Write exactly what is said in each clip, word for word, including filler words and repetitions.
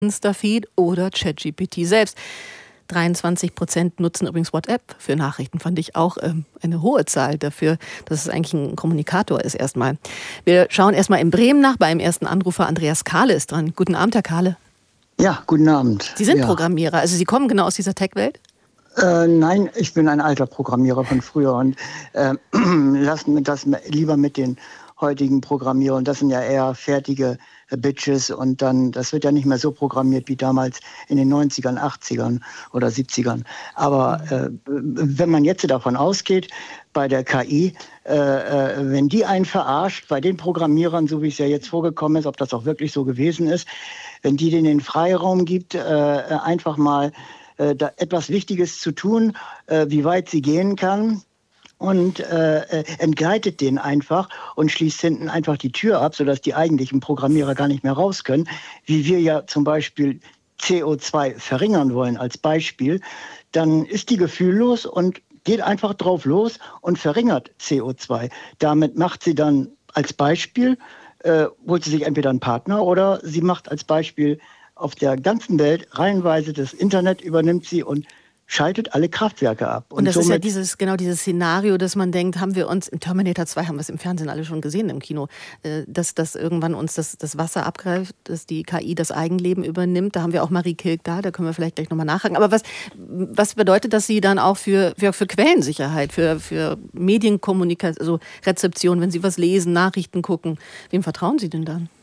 Insta-Feed oder ChatGPT selbst. dreiundzwanzig Prozent nutzen übrigens WhatsApp für Nachrichten. Fand ich auch ähm, eine hohe Zahl dafür, dass es eigentlich ein Kommunikator ist erstmal. Wir schauen erstmal in Bremen nach. Beim ersten Anrufer Andreas Kahle ist dran. Guten Abend, Herr Kahle. Ja, guten Abend. Sie sind ja. Programmierer, also Sie kommen genau aus dieser Tech-Welt? Äh, nein, ich bin ein alter Programmierer von früher und äh, lassen wir das lieber mit den heutigen Programmierern. Das sind ja eher fertige äh, Bitches und dann, das wird ja nicht mehr so programmiert wie damals in den neunzigern, achtzigern oder siebzigern. Aber äh, wenn man jetzt davon ausgeht, bei der K I, äh, äh, wenn die einen verarscht, bei den Programmierern, so wie es ja jetzt vorgekommen ist, ob das auch wirklich so gewesen ist, wenn die denen den Freiraum gibt, äh, einfach mal äh, da etwas Wichtiges zu tun, äh, wie weit sie gehen kann, und äh, entgleitet den einfach und schließt hinten einfach die Tür ab, sodass die eigentlichen Programmierer gar nicht mehr raus können, wie wir ja zum Beispiel C O zwei verringern wollen als Beispiel, dann ist die gefühllos und geht einfach drauf los und verringert C O zwei. Damit macht sie dann als Beispiel, äh, holt sie sich entweder einen Partner oder sie macht als Beispiel auf der ganzen Welt reihenweise das Internet, übernimmt sie und schaltet alle Kraftwerke ab. Und, und das ist ja dieses, genau dieses Szenario, dass man denkt, haben wir uns, in Terminator zwei haben wir es im Fernsehen alle schon gesehen, im Kino, dass, dass irgendwann uns das, das Wasser abgreift, dass die K I das Eigenleben übernimmt. Da haben wir auch Marie Kilk da, da können wir vielleicht gleich nochmal nachhaken. Aber was, was bedeutet das Sie dann auch für, für, für Quellensicherheit, für, für Medienkommunikation, also Rezeption, wenn Sie was lesen, Nachrichten gucken? Wem vertrauen Sie denn dann?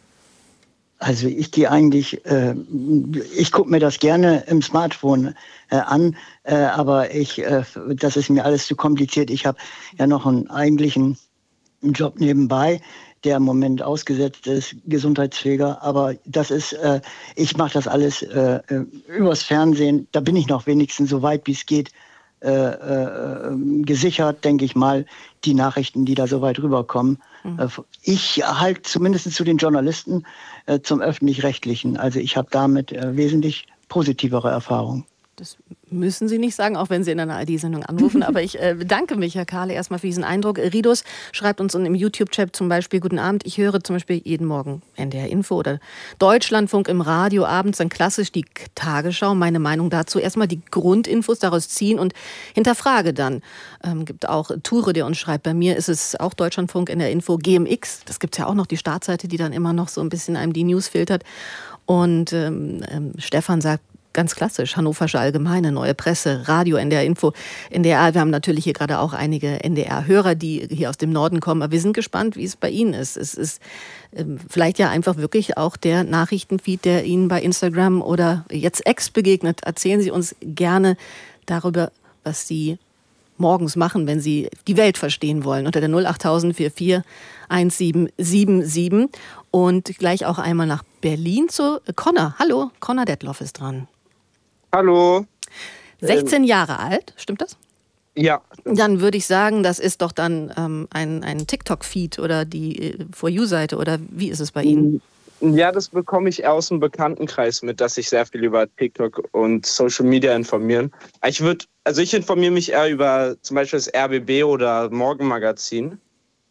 Also ich gehe eigentlich, äh, ich gucke mir das gerne im Smartphone äh, an, äh, aber ich, äh, das ist mir alles zu kompliziert. Ich habe ja noch einen eigentlichen Job nebenbei, der im Moment ausgesetzt ist, Gesundheitspfleger. Aber das ist, äh, ich mache das alles äh, übers Fernsehen. Da bin ich noch wenigstens so weit, wie es geht, äh, äh, gesichert, denke ich mal, die Nachrichten, die da so weit rüberkommen. Mhm. Ich halte zumindest zu den Journalisten, äh, zum Öffentlich-Rechtlichen. Also ich habe damit äh, wesentlich positivere Erfahrungen. Das müssen Sie nicht sagen, auch wenn Sie in einer A R D-Sendung anrufen. Aber ich äh, bedanke mich, Herr Kahle, erstmal für diesen Eindruck. Ridus schreibt uns im YouTube-Chat zum Beispiel: Guten Abend, ich höre zum Beispiel jeden Morgen N D R Info oder Deutschlandfunk im Radio, abends dann klassisch die Tagesschau. Meine Meinung dazu: erstmal die Grundinfos daraus ziehen und hinterfrage dann. Ähm, gibt auch Ture, der uns schreibt, bei mir ist es auch Deutschlandfunk, N D R Info, G M X. Das gibt es ja auch noch, die Startseite, die dann immer noch so ein bisschen einem die News filtert. Und ähm, ähm, Stefan sagt, ganz klassisch, Hannoversche Allgemeine, Neue Presse, Radio, N D R Info, N D R. Wir haben natürlich hier gerade auch einige N D R-Hörer, die hier aus dem Norden kommen. Aber wir sind gespannt, wie es bei Ihnen ist. Es ist ähm, vielleicht ja einfach wirklich auch der Nachrichtenfeed, der Ihnen bei Instagram oder jetzt X begegnet. Erzählen Sie uns gerne darüber, was Sie morgens machen, wenn Sie die Welt verstehen wollen. Unter der null acht null vier vier eins sieben sieben sieben. Und gleich auch einmal nach Berlin zu Connor. Hallo, Connor Detloff ist dran. Hallo. sechzehn Jahre alt, stimmt das? Ja. Dann würde ich sagen, das ist doch dann ähm, ein, ein TikTok-Feed oder die äh, For You-Seite, oder wie ist es bei Ihnen? Ja, das bekomme ich aus dem Bekanntenkreis mit, dass sich sehr viel über TikTok und Social Media informieren. Ich würde, also ich informiere mich eher über zum Beispiel das R B B oder Morgenmagazin,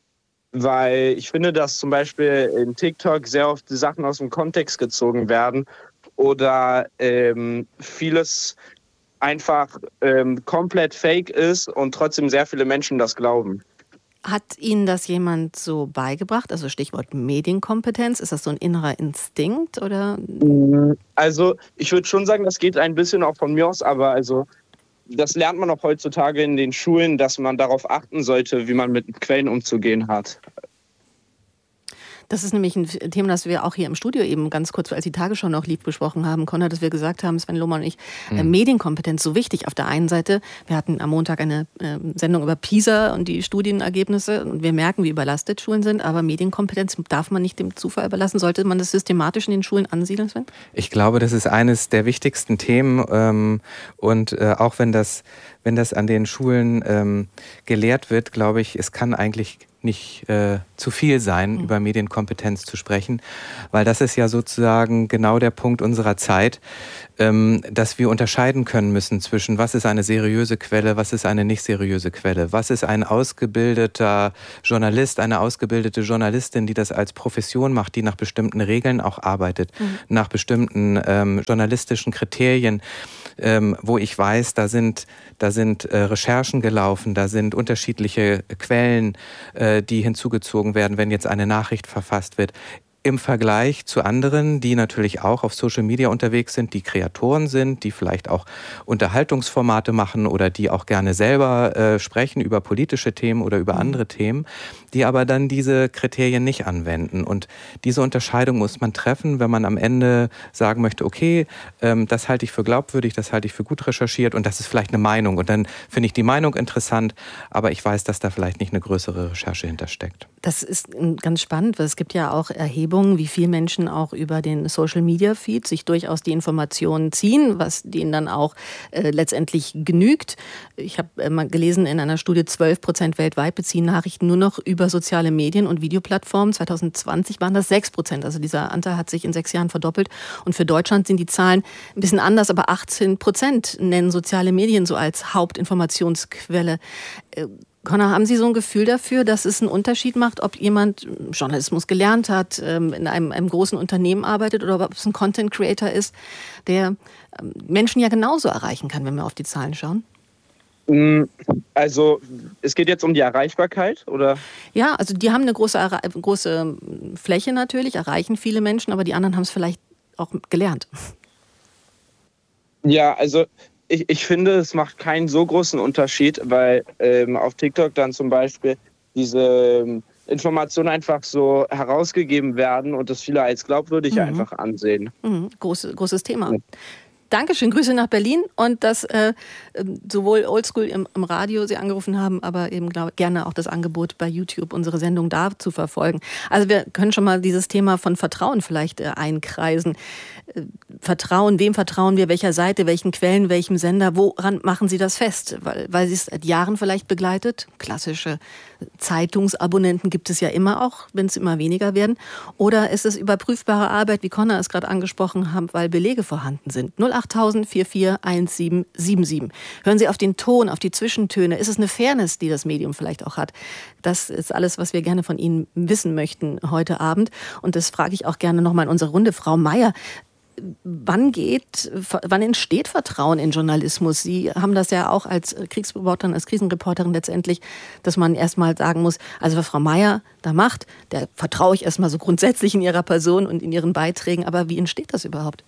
weil ich finde, dass zum Beispiel in TikTok sehr oft die Sachen aus dem Kontext gezogen werden oder ähm, vieles einfach ähm, komplett fake ist und trotzdem sehr viele Menschen das glauben. Hat Ihnen das jemand so beigebracht? Also Stichwort Medienkompetenz. Ist das so ein innerer Instinkt oder? Also ich würde schon sagen, das geht ein bisschen auch von mir aus, aber also das lernt man auch heutzutage in den Schulen, dass man darauf achten sollte, wie man mit Quellen umzugehen hat. Das ist nämlich ein Thema, das wir auch hier im Studio eben ganz kurz, als die Tagesschau noch lief, besprochen haben, Connor, dass wir gesagt haben, Sven Lohmann und ich, mhm. äh, Medienkompetenz so wichtig. Auf der einen Seite, wir hatten am Montag eine äh, Sendung über PISA und die Studienergebnisse und wir merken, wie überlastet Schulen sind, aber Medienkompetenz darf man nicht dem Zufall überlassen. Sollte man das systematisch in den Schulen ansiedeln, Sven? Ich glaube, das ist eines der wichtigsten Themen ähm, und äh, auch wenn das, wenn das an den Schulen ähm, gelehrt wird, glaube ich, es kann eigentlich nicht äh, zu viel sein, mhm. über Medienkompetenz zu sprechen, weil das ist ja sozusagen genau der Punkt unserer Zeit. ähm, dass wir unterscheiden können müssen zwischen, was ist eine seriöse Quelle, was ist eine nicht seriöse Quelle, was ist ein ausgebildeter Journalist, eine ausgebildete Journalistin, die das als Profession macht, die nach bestimmten Regeln auch arbeitet, mhm. nach bestimmten ähm, journalistischen Kriterien, ähm, wo ich weiß, da sind, da sind äh, Recherchen gelaufen, da sind unterschiedliche Quellen, äh, die hinzugezogen werden, wenn jetzt eine Nachricht verfasst wird. Im Vergleich zu anderen, die natürlich auch auf Social Media unterwegs sind, die Kreatoren sind, die vielleicht auch Unterhaltungsformate machen oder die auch gerne selber äh, sprechen über politische Themen oder über mhm. andere Themen, die aber dann diese Kriterien nicht anwenden. Und diese Unterscheidung muss man treffen, wenn man am Ende sagen möchte, okay, ähm, das halte ich für glaubwürdig, das halte ich für gut recherchiert und das ist vielleicht eine Meinung. Und dann finde ich die Meinung interessant, aber ich weiß, dass da vielleicht nicht eine größere Recherche hintersteckt. Das ist ganz spannend, weil es gibt ja auch Erhebungen, wie viele Menschen auch über den Social-Media-Feed sich durchaus die Informationen ziehen, was denen dann auch äh, letztendlich genügt. Ich habe äh, mal gelesen in einer Studie, zwölf Prozent weltweit beziehen Nachrichten nur noch über soziale Medien und Videoplattformen. zwanzig zwanzig waren das sechs Prozent. Also dieser Anteil hat sich in sechs Jahren verdoppelt. Und für Deutschland sind die Zahlen ein bisschen anders, aber achtzehn Prozent nennen soziale Medien so als Hauptinformationsquelle. Äh, Connor, haben Sie so ein Gefühl dafür, dass es einen Unterschied macht, ob jemand Journalismus gelernt hat, in einem, einem großen Unternehmen arbeitet oder ob es ein Content Creator ist, der Menschen ja genauso erreichen kann, wenn wir auf die Zahlen schauen? Also es geht jetzt um die Erreichbarkeit, oder? Ja, also die haben eine große, große Fläche natürlich, erreichen viele Menschen, aber die anderen haben es vielleicht auch gelernt. Ja, also Ich, ich finde, es macht keinen so großen Unterschied, weil ähm, auf TikTok dann zum Beispiel diese ähm, Informationen einfach so herausgegeben werden und das viele als glaubwürdig mhm. einfach ansehen. Mhm. Groß, großes Thema. Ja. Dankeschön, Grüße nach Berlin und dass äh, sowohl Oldschool im, im Radio Sie angerufen haben, aber eben glaub, gerne auch das Angebot bei YouTube, unsere Sendung da zu verfolgen. Also wir können schon mal dieses Thema von Vertrauen vielleicht äh, einkreisen. Äh, Vertrauen, wem vertrauen wir, welcher Seite, welchen Quellen, welchem Sender, woran machen Sie das fest? Weil, weil Sie es seit Jahren vielleicht begleitet. Klassische Zeitungsabonnenten gibt es ja immer auch, wenn es immer weniger werden. Oder ist es überprüfbare Arbeit, wie Connor es gerade angesprochen hat, weil Belege vorhanden sind? null achttausend vier vier eins sieben sieben sieben. Hören Sie auf den Ton, auf die Zwischentöne. Ist es eine Fairness, die das Medium vielleicht auch hat? Das ist alles, was wir gerne von Ihnen wissen möchten heute Abend. Und das frage ich auch gerne nochmal in unsere Runde. Frau Meier, wann geht, wann entsteht Vertrauen in Journalismus? Sie haben das ja auch als Kriegsreporterin, als Krisenreporterin letztendlich, dass man erstmal sagen muss, also was Frau Meier da macht, der vertraue ich erstmal so grundsätzlich in ihrer Person und in ihren Beiträgen. Aber wie entsteht das überhaupt?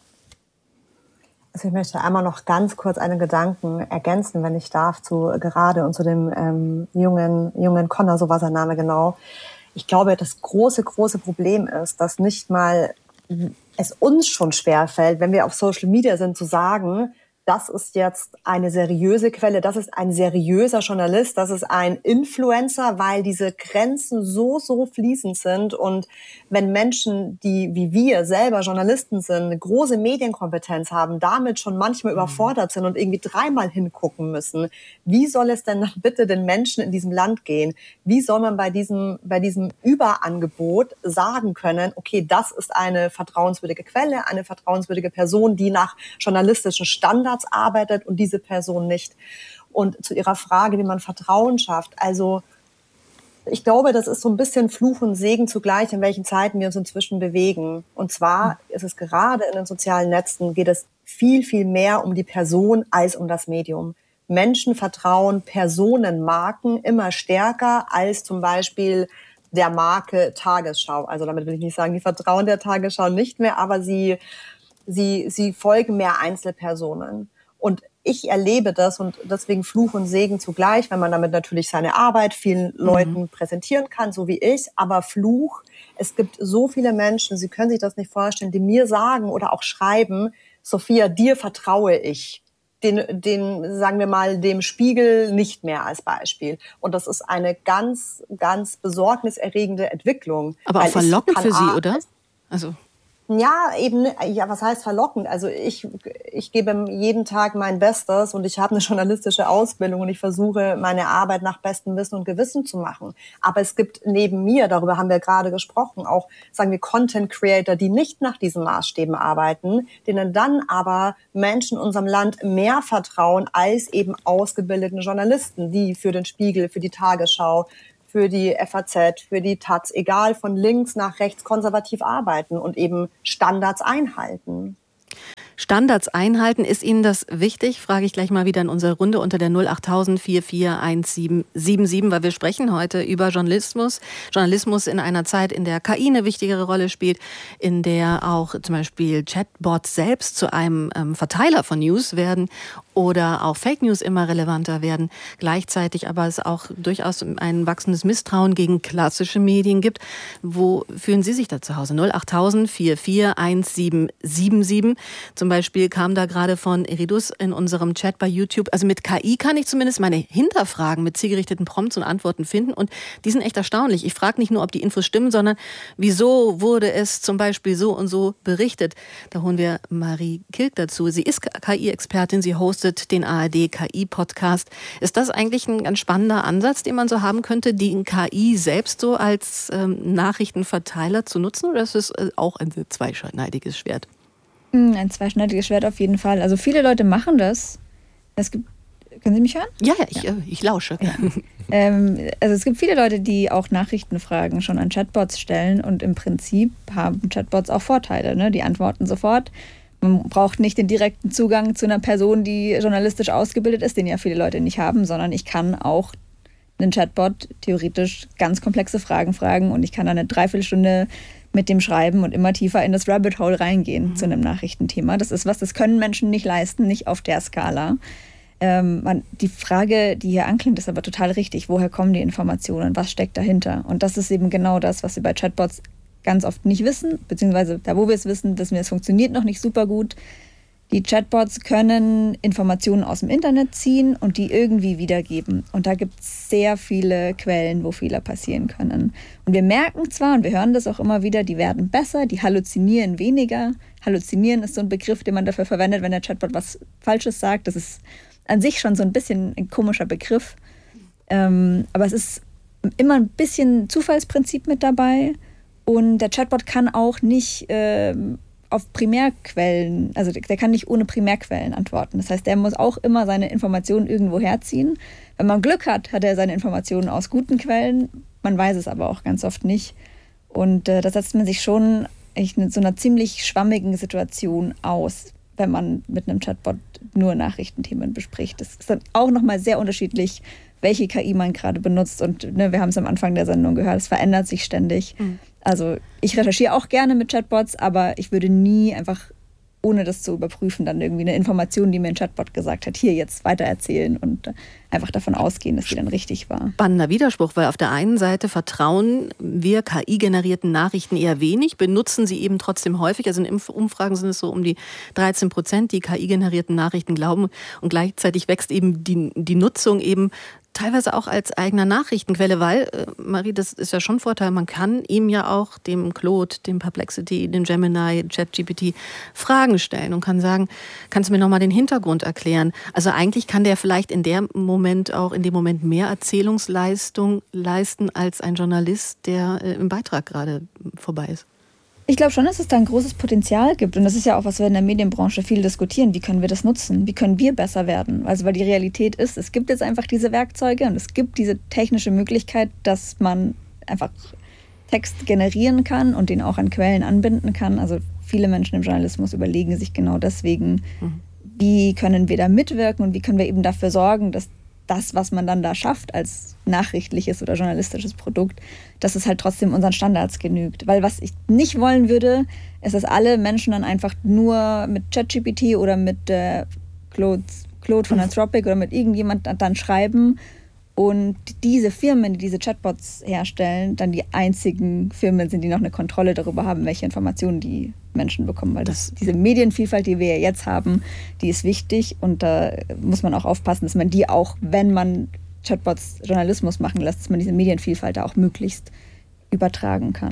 Also ich möchte einmal noch ganz kurz einen Gedanken ergänzen, wenn ich darf, zu gerade und zu dem ähm, jungen, jungen Connor, so war sein Name genau. Ich glaube, das große, große Problem ist, dass nicht mal es uns schon schwerfällt, wenn wir auf Social Media sind, zu sagen, das ist jetzt eine seriöse Quelle, das ist ein seriöser Journalist, das ist ein Influencer, weil diese Grenzen so, so fließend sind. Und wenn Menschen, die wie wir selber Journalisten sind, eine große Medienkompetenz haben, damit schon manchmal mhm. überfordert sind und irgendwie dreimal hingucken müssen, wie soll es denn dann bitte den Menschen in diesem Land gehen? Wie soll man bei diesem, bei diesem Überangebot sagen können, okay, das ist eine vertrauenswürdige Quelle, eine vertrauenswürdige Person, die nach journalistischen Standards arbeitet und diese Person nicht. Und zu Ihrer Frage, wie man Vertrauen schafft, also ich glaube, das ist so ein bisschen Fluch und Segen zugleich, in welchen Zeiten wir uns inzwischen bewegen. Und zwar ist es gerade in den sozialen Netzen, geht es viel, viel mehr um die Person als um das Medium. Menschen vertrauen Personenmarken immer stärker als zum Beispiel der Marke Tagesschau. Also damit will ich nicht sagen, die vertrauen der Tagesschau nicht mehr, aber sie Sie, sie folgen mehr Einzelpersonen. Und ich erlebe das und deswegen Fluch und Segen zugleich, wenn man damit natürlich seine Arbeit vielen Leuten mhm. präsentieren kann, so wie ich. Aber Fluch, es gibt so viele Menschen, Sie können sich das nicht vorstellen, die mir sagen oder auch schreiben, Sophia, dir vertraue ich. Den, den, sagen wir mal, dem Spiegel nicht mehr als Beispiel. Und das ist eine ganz, ganz besorgniserregende Entwicklung. Aber auch verlockend für Sie, oder? Also Ja, eben, ja, was heißt verlockend? Also ich, ich gebe jeden Tag mein Bestes und ich habe eine journalistische Ausbildung und ich versuche, meine Arbeit nach bestem Wissen und Gewissen zu machen. Aber es gibt neben mir, darüber haben wir gerade gesprochen, auch, sagen wir, Content Creator, die nicht nach diesen Maßstäben arbeiten, denen dann aber Menschen in unserem Land mehr vertrauen als eben ausgebildeten Journalisten, die für den Spiegel, für die Tagesschau, für die F A Z, für die Taz, egal, von links nach rechts konservativ arbeiten und eben Standards einhalten. Standards einhalten, ist Ihnen das wichtig? Frage ich gleich mal wieder in unsere Runde unter der null acht null null null vier vier eins sieben sieben sieben, weil wir sprechen heute über Journalismus. Journalismus in einer Zeit, in der K I eine wichtigere Rolle spielt, in der auch zum Beispiel Chatbots selbst zu einem ähm, Verteiler von News werden oder auch Fake News immer relevanter werden. Gleichzeitig aber es auch durchaus ein wachsendes Misstrauen gegen klassische Medien gibt. Wo fühlen Sie sich da zu Hause? null acht null null vier vier eins sieben sieben sieben. Zum Beispiel kam da gerade von Eridus in unserem Chat bei YouTube. Also mit K I kann ich zumindest meine Hinterfragen mit zielgerichteten Prompts und Antworten finden. Und die sind echt erstaunlich. Ich frage nicht nur, ob die Infos stimmen, sondern wieso wurde es zum Beispiel so und so berichtet. Da holen wir Marie Kilk dazu. Sie ist K I-Expertin, sie hostet den A R D-K I-Podcast. Ist das eigentlich ein ganz spannender Ansatz, den man so haben könnte, die K I selbst so als ähm, Nachrichtenverteiler zu nutzen? Oder ist es äh, auch ein zweischneidiges Schwert? Ein zweischneidiges Schwert auf jeden Fall. Also viele Leute machen das. Es gibt, können Sie mich hören? Ja, ja, ich, ja. ich lausche. Ja. ähm, also es gibt viele Leute, die auch Nachrichtenfragen schon an Chatbots stellen und im Prinzip haben Chatbots auch Vorteile. Ne? Die antworten sofort. Man braucht nicht den direkten Zugang zu einer Person, die journalistisch ausgebildet ist, den ja viele Leute nicht haben, sondern ich kann auch einen Chatbot theoretisch ganz komplexe Fragen fragen und ich kann dann eine Dreiviertelstunde mit dem schreiben und immer tiefer in das Rabbit Hole reingehen mhm. zu einem Nachrichtenthema. Das ist was, das können Menschen nicht leisten, nicht auf der Skala. Ähm, man, die Frage, die hier anklingt, ist aber total richtig. Woher kommen die Informationen? Was steckt dahinter? Und das ist eben genau das, was wir bei Chatbots ganz oft nicht wissen, beziehungsweise da, wo wir es wissen, wissen wir, es funktioniert noch nicht super gut. Die Chatbots können Informationen aus dem Internet ziehen und die irgendwie wiedergeben. Und da gibt es sehr viele Quellen, wo Fehler passieren können. Und wir merken zwar, und wir hören das auch immer wieder, die werden besser, die halluzinieren weniger. Halluzinieren ist so ein Begriff, den man dafür verwendet, wenn der Chatbot was Falsches sagt. Das ist an sich schon so ein bisschen ein komischer Begriff. Ähm, aber es ist immer ein bisschen Zufallsprinzip mit dabei. Und der Chatbot kann auch nicht ähm, auf Primärquellen, also der kann nicht ohne Primärquellen antworten. Das heißt, der muss auch immer seine Informationen irgendwo herziehen. Wenn man Glück hat, hat er seine Informationen aus guten Quellen. Man weiß es aber auch ganz oft nicht. Und äh, da setzt man sich schon in so einer ziemlich schwammigen Situation aus, wenn man mit einem Chatbot nur Nachrichtenthemen bespricht. Das ist dann auch nochmal sehr unterschiedlich, welche K I man gerade benutzt. Und ne, wir haben es am Anfang der Sendung gehört, es verändert sich ständig. Mhm. Also ich recherchiere auch gerne mit Chatbots, aber ich würde nie einfach, ohne das zu überprüfen, dann irgendwie eine Information, die mir ein Chatbot gesagt hat, hier jetzt weitererzählen und einfach davon ausgehen, dass die dann richtig war. Spannender Widerspruch, weil auf der einen Seite vertrauen wir K I-generierten Nachrichten eher wenig, benutzen sie eben trotzdem häufig. Also in Umfragen sind es so um die dreizehn Prozent, die K I-generierten Nachrichten glauben. Und gleichzeitig wächst eben die, die Nutzung eben teilweise auch als eigener Nachrichtenquelle, weil, äh, Marie, das ist ja schon ein Vorteil, man kann ihm ja auch, dem Claude, dem Perplexity, dem Gemini, ChatGPT Fragen stellen und kann sagen, kannst du mir nochmal den Hintergrund erklären? Also eigentlich kann der vielleicht in dem Moment auch in dem Moment mehr Erzählungsleistung leisten als ein Journalist, der äh, im Beitrag gerade vorbei ist. Ich glaube schon, dass es da ein großes Potenzial gibt. Und das ist ja auch, was wir in der Medienbranche viel diskutieren. Wie können wir das nutzen? Wie können wir besser werden? Also weil die Realität ist, es gibt jetzt einfach diese Werkzeuge und es gibt diese technische Möglichkeit, dass man einfach Text generieren kann und den auch an Quellen anbinden kann. Also viele Menschen im Journalismus überlegen sich genau deswegen, mhm. wie können wir da mitwirken und wie können wir eben dafür sorgen, dass das, was man dann da schafft als nachrichtliches oder journalistisches Produkt, dass es halt trotzdem unseren Standards genügt. Weil was ich nicht wollen würde, ist, dass alle Menschen dann einfach nur mit ChatGPT oder mit äh, Claude, Claude von Anthropic oder mit irgendjemand dann schreiben und diese Firmen, die diese Chatbots herstellen, dann die einzigen Firmen sind, die noch eine Kontrolle darüber haben, welche Informationen die Menschen bekommen. Weil das, diese Medienvielfalt, die wir ja jetzt haben, die ist wichtig und da muss man auch aufpassen, dass man die auch, wenn man Chatbots Journalismus machen lässt, dass man diese Medienvielfalt da auch möglichst übertragen kann.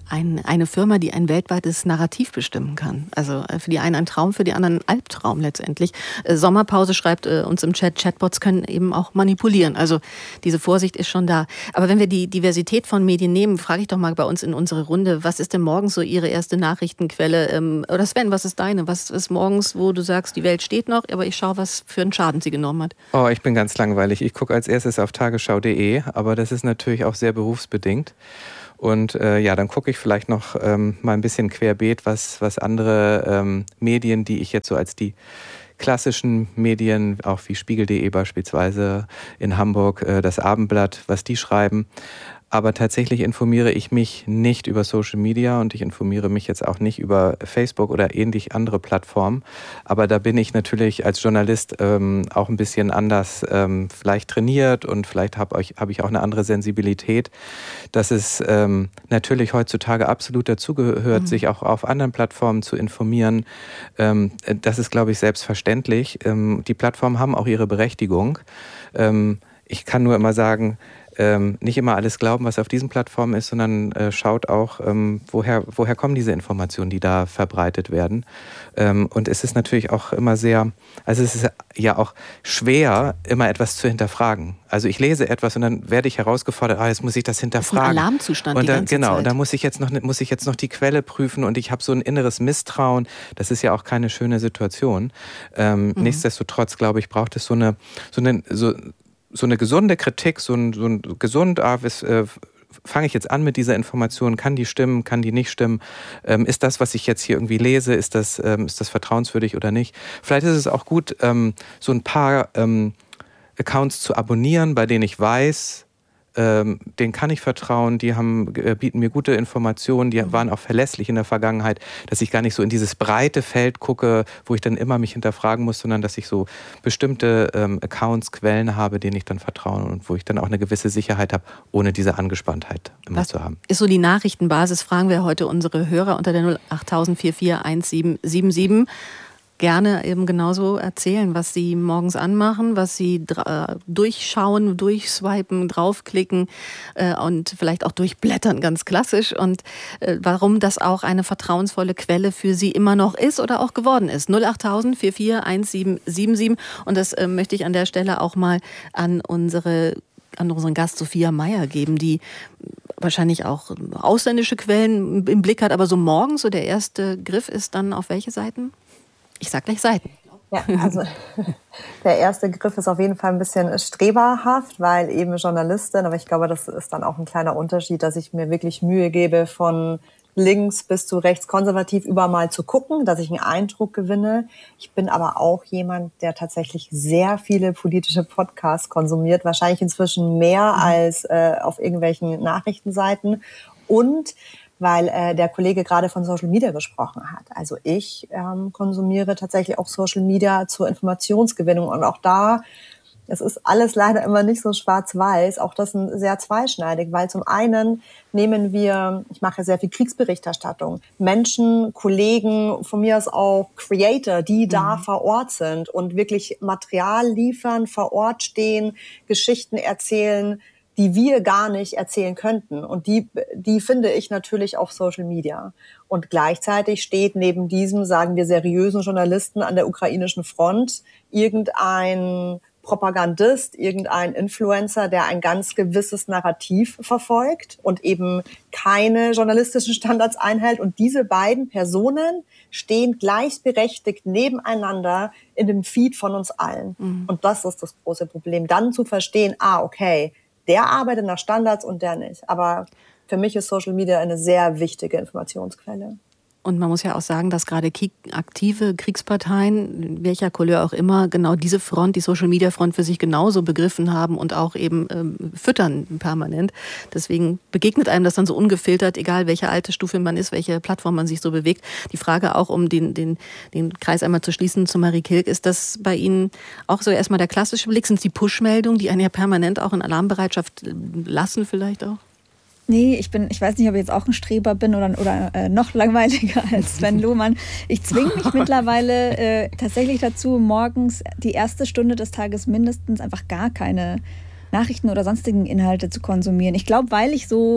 ein, eine Firma, die ein weltweites Narrativ bestimmen kann. Also für die einen ein Traum, für die anderen ein Albtraum letztendlich. Äh, Sommerpause schreibt äh, uns im Chat, Chatbots können eben auch manipulieren. Also diese Vorsicht ist schon da. Aber wenn wir die Diversität von Medien nehmen, frage ich doch mal bei uns in unsere Runde, was ist denn morgens so Ihre erste Nachrichtenquelle? Ähm, oder Sven, was ist deine? Was ist morgens, wo du sagst, die Welt steht noch, aber ich schaue, was für einen Schaden sie genommen hat? Oh, ich bin ganz langweilig. Ich gucke als erstes auf tagesschau punkt de, aber das ist natürlich auch sehr berufsbedingt. Und äh, ja, dann gucke ich vielleicht noch ähm, mal ein bisschen querbeet, was, was andere ähm, Medien, die ich jetzt so als die klassischen Medien, auch wie Spiegel punkt de beispielsweise in Hamburg, äh, das Abendblatt, was die schreiben. Aber tatsächlich informiere ich mich nicht über Social Media und ich informiere mich jetzt auch nicht über Facebook oder ähnlich andere Plattformen. Aber da bin ich natürlich als Journalist ähm, auch ein bisschen anders ähm, vielleicht trainiert und vielleicht habe hab ich auch eine andere Sensibilität, dass es ähm, natürlich heutzutage absolut dazugehört, mhm. sich auch auf anderen Plattformen zu informieren. Ähm, das ist, glaube ich, selbstverständlich. Ähm, die Plattformen haben auch ihre Berechtigung. Ähm, ich kann nur immer sagen, Ähm, nicht immer alles glauben, was auf diesen Plattformen ist, sondern äh, schaut auch, ähm, woher, woher kommen diese Informationen, die da verbreitet werden. Ähm, und es ist natürlich auch immer sehr, also es ist ja auch schwer, immer etwas zu hinterfragen. Also ich lese etwas und dann werde ich herausgefordert, ah, jetzt muss ich das hinterfragen. Das ist ein Alarmzustand und dann, die ganze genau, Zeit. und dann muss ich jetzt noch, muss ich jetzt noch die Quelle prüfen und ich habe so ein inneres Misstrauen. Das ist ja auch keine schöne Situation. Ähm, mhm. Nichtsdestotrotz, glaube ich, braucht es so eine, so eine, so so eine gesunde Kritik, so ein, so ein gesund, ah, was, äh, fange ich jetzt an mit dieser Information, kann die stimmen, kann die nicht stimmen, ähm, ist das, was ich jetzt hier irgendwie lese, ist das, ähm, ist das vertrauenswürdig oder nicht? Vielleicht ist es auch gut, ähm, so ein paar ähm, Accounts zu abonnieren, bei denen ich weiß, ähm, denen kann ich vertrauen, die haben, äh, bieten mir gute Informationen, die waren auch verlässlich in der Vergangenheit, dass ich gar nicht so in dieses breite Feld gucke, wo ich dann immer mich hinterfragen muss, sondern dass ich so bestimmte ähm, Accounts, Quellen habe, denen ich dann vertraue und wo ich dann auch eine gewisse Sicherheit habe, ohne diese Angespanntheit immer Was zu haben. Ist so die Nachrichtenbasis, fragen wir heute unsere Hörer unter der null acht null vier vier eins sieben sieben sieben. Gerne eben genauso erzählen, was sie morgens anmachen, was sie dra- durchschauen, durchswipen, draufklicken äh, und vielleicht auch durchblättern, ganz klassisch. Und äh, warum das auch eine vertrauensvolle Quelle für sie immer noch ist oder auch geworden ist. null acht null vier vier eins sieben sieben sieben. Und das äh, möchte ich an der Stelle auch mal an unsere an unseren Gast Sophia Meyer geben, die wahrscheinlich auch ausländische Quellen im Blick hat. Aber so morgens, so der erste Griff ist dann auf welche Seiten? Ich sag gleich Seiten. Ja, also der erste Griff ist auf jeden Fall ein bisschen streberhaft, weil eben Journalistin, aber ich glaube, das ist dann auch ein kleiner Unterschied, dass ich mir wirklich Mühe gebe, von links bis zu rechts konservativ überall mal zu gucken, dass ich einen Eindruck gewinne. Ich bin aber auch jemand, der tatsächlich sehr viele politische Podcasts konsumiert, wahrscheinlich inzwischen mehr als äh, auf irgendwelchen Nachrichtenseiten. Und weil äh, der Kollege gerade von Social Media gesprochen hat. Also ich ähm, konsumiere tatsächlich auch Social Media zur Informationsgewinnung. Und auch da, es ist alles leider immer nicht so schwarz-weiß. Auch das ist sehr zweischneidig, weil zum einen nehmen wir, ich mache ja sehr viel Kriegsberichterstattung, Menschen, Kollegen, von mir aus auch Creator, die da mhm. vor Ort sind und wirklich Material liefern, vor Ort stehen, Geschichten erzählen, die wir gar nicht erzählen könnten. Und die, die finde ich natürlich auf Social Media. Und gleichzeitig steht neben diesem, sagen wir, seriösen Journalisten an der ukrainischen Front irgendein Propagandist, irgendein Influencer, der ein ganz gewisses Narrativ verfolgt und eben keine journalistischen Standards einhält. Und diese beiden Personen stehen gleichberechtigt nebeneinander in dem Feed von uns allen. Mhm. Und das ist das große Problem. Dann zu verstehen, ah, okay, der arbeitet nach Standards und der nicht. Aber für mich ist Social Media eine sehr wichtige Informationsquelle. Und man muss ja auch sagen, dass gerade aktive Kriegsparteien, welcher Couleur auch immer, genau diese Front, die Social-Media-Front für sich genauso begriffen haben und auch eben ähm, füttern permanent. Deswegen begegnet einem das dann so ungefiltert, egal welche Altersstufe man ist, welche Plattform man sich so bewegt. Die Frage auch, um den, den, den Kreis einmal zu schließen zu Marie Kilk, ist das bei Ihnen auch so erstmal der klassische Blick? Sind es die Push-Meldungen, die einen ja permanent auch in Alarmbereitschaft lassen vielleicht auch? Nee, ich bin, ich weiß nicht, ob ich jetzt auch ein Streber bin oder, oder äh, noch langweiliger als Sven Lohmann. Ich zwinge mich mittlerweile äh, tatsächlich dazu, morgens die erste Stunde des Tages mindestens einfach gar keine Nachrichten oder sonstigen Inhalte zu konsumieren. Ich glaube, weil ich so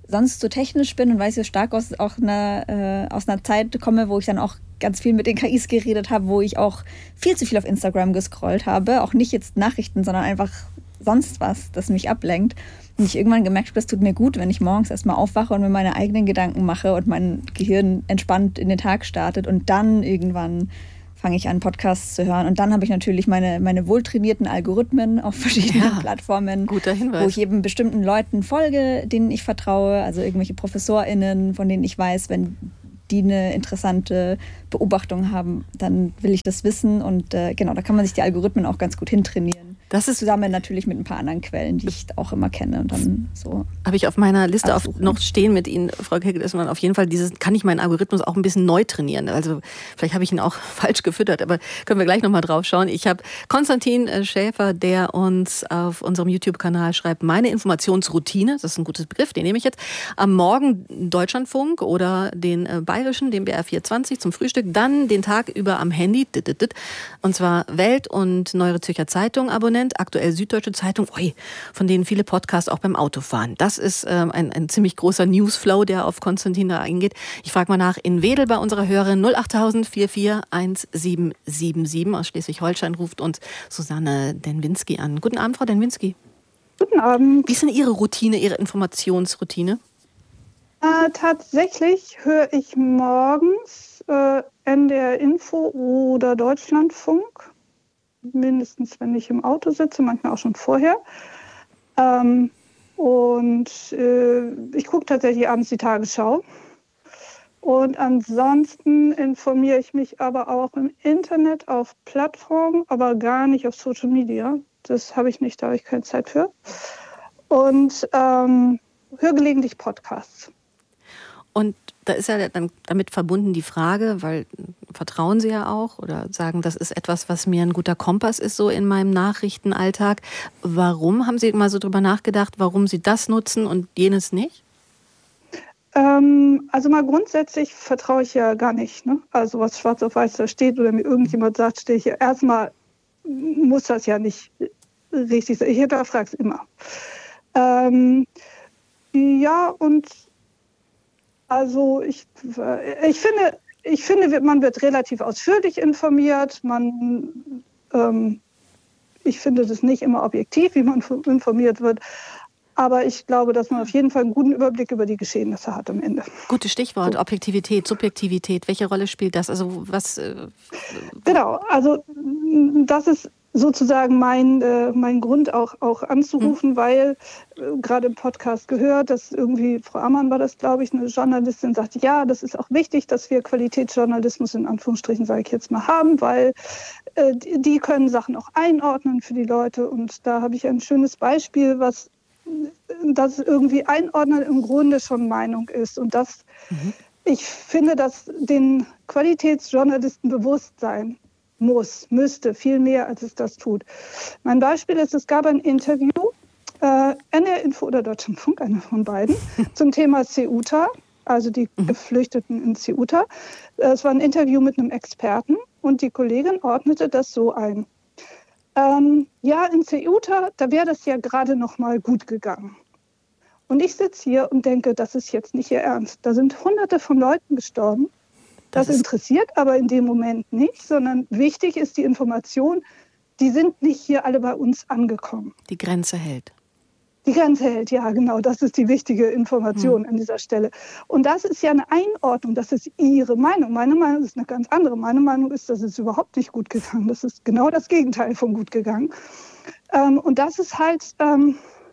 sonst so technisch bin und weil ich so stark aus, auch einer, äh, aus einer Zeit komme, wo ich dann auch ganz viel mit den K Is geredet habe, wo ich auch viel zu viel auf Instagram gescrollt habe. Auch nicht jetzt Nachrichten, sondern einfach sonst was, das mich ablenkt. Und ich irgendwann gemerkt habe, das tut mir gut, wenn ich morgens erstmal aufwache und mir meine eigenen Gedanken mache und mein Gehirn entspannt in den Tag startet. Und dann irgendwann fange ich an, Podcasts zu hören. Und dann habe ich natürlich meine, meine wohltrainierten Algorithmen auf verschiedenen ja, Plattformen, guter Hinweis. Wo ich eben bestimmten Leuten folge, denen ich vertraue. Also irgendwelche ProfessorInnen, von denen ich weiß, wenn die eine interessante Beobachtung haben, dann will ich das wissen. Und äh, genau, da kann man sich die Algorithmen auch ganz gut hintrainieren. Das ist zusammen natürlich mit ein paar anderen Quellen, die ich auch immer kenne. Und dann so habe ich auf meiner Liste auf, noch stehen mit Ihnen, Frau Kegel, dass man auf jeden Fall dieses, kann ich meinen Algorithmus auch ein bisschen neu trainieren. Also vielleicht habe ich ihn auch falsch gefüttert, aber können wir gleich nochmal drauf schauen. Ich habe Konstantin Schäfer, der uns auf unserem YouTube-Kanal schreibt, meine Informationsroutine, das ist ein gutes Begriff, den nehme ich jetzt, am Morgen Deutschlandfunk oder den Bayerischen, den B R vierundzwanzig zum Frühstück, dann den Tag über am Handy, und zwar Welt und Neue Zürcher Zeitung abonnieren, aktuell Süddeutsche Zeitung, ui, von denen viele Podcasts auch beim Autofahren. Das ist ähm, ein, ein ziemlich großer Newsflow, der auf Konstantin da eingeht. Ich frage mal nach in Wedel bei unserer Hörerin null acht null null vier vier eins sieben sieben sieben aus Schleswig-Holstein ruft uns Susanne Denwinski an. Guten Abend, Frau Denwinski. Guten Abend. Wie ist denn Ihre Routine, Ihre Informationsroutine? Äh, tatsächlich höre ich morgens äh, N D R Info oder Deutschlandfunk. Mindestens, wenn ich im Auto sitze, manchmal auch schon vorher. Ähm, und äh, ich gucke tatsächlich abends die Tagesschau. Und ansonsten informiere ich mich aber auch im Internet, auf Plattformen, aber gar nicht auf Social Media. Das habe ich nicht, da habe ich keine Zeit für. Und ähm, höre gelegentlich Podcasts. Und da ist ja dann damit verbunden die Frage, weil vertrauen Sie ja auch oder sagen, das ist etwas, was mir ein guter Kompass ist, so in meinem Nachrichtenalltag. Warum haben Sie mal so drüber nachgedacht, warum Sie das nutzen und jenes nicht? Ähm, also mal grundsätzlich vertraue ich ja gar nicht. Ne? Also was schwarz auf weiß da steht oder mir irgendjemand sagt, stehe ich hier. Erstmal muss das ja nicht richtig sein. Ich hinterfrage es immer. Ähm, ja, und Also ich, ich, finde, ich finde, man wird relativ ausführlich informiert. Man, ähm, ich finde das nicht immer objektiv, wie man informiert wird. Aber ich glaube, dass man auf jeden Fall einen guten Überblick über die Geschehnisse hat am Ende. Gutes Stichwort, so. Objektivität, Subjektivität. Welche Rolle spielt das? Also was? Äh, genau, also das ist sozusagen mein, äh, mein Grund auch, auch anzurufen, mhm. weil äh, gerade im Podcast gehört, dass irgendwie, Frau Ammann war das, glaube ich, eine Journalistin, sagte, ja, das ist auch wichtig, dass wir Qualitätsjournalismus in Anführungsstrichen, sage ich jetzt mal, haben, weil äh, die, die können Sachen auch einordnen für die Leute. Und da habe ich ein schönes Beispiel, was das irgendwie einordnen im Grunde schon Meinung ist. Und das, mhm. ich finde, dass den Qualitätsjournalisten bewusst sein muss, müsste, viel mehr, als es das tut. Mein Beispiel ist, es gab ein Interview, äh, N D R Info oder Deutschlandfunk, einer von beiden, zum Thema Ceuta, also die mhm. Geflüchteten in Ceuta. Es war ein Interview mit einem Experten und die Kollegin ordnete das so ein. Ähm, ja, in Ceuta, da wäre das ja gerade noch mal gut gegangen. Und ich sitze hier und denke, das ist jetzt nicht Ihr Ernst. Da sind Hunderte von Leuten gestorben. Das, das interessiert aber in dem Moment nicht, sondern wichtig ist die Information, die sind nicht hier alle bei uns angekommen. Die Grenze hält. Die Grenze hält, ja genau, das ist die wichtige Information hm. an dieser Stelle. Und das ist ja eine Einordnung, das ist Ihre Meinung. Meine Meinung ist eine ganz andere. Meine Meinung ist, das ist überhaupt nicht gut gegangen. Das ist genau das Gegenteil von gut gegangen. Ähm, und das ist halt, ähm,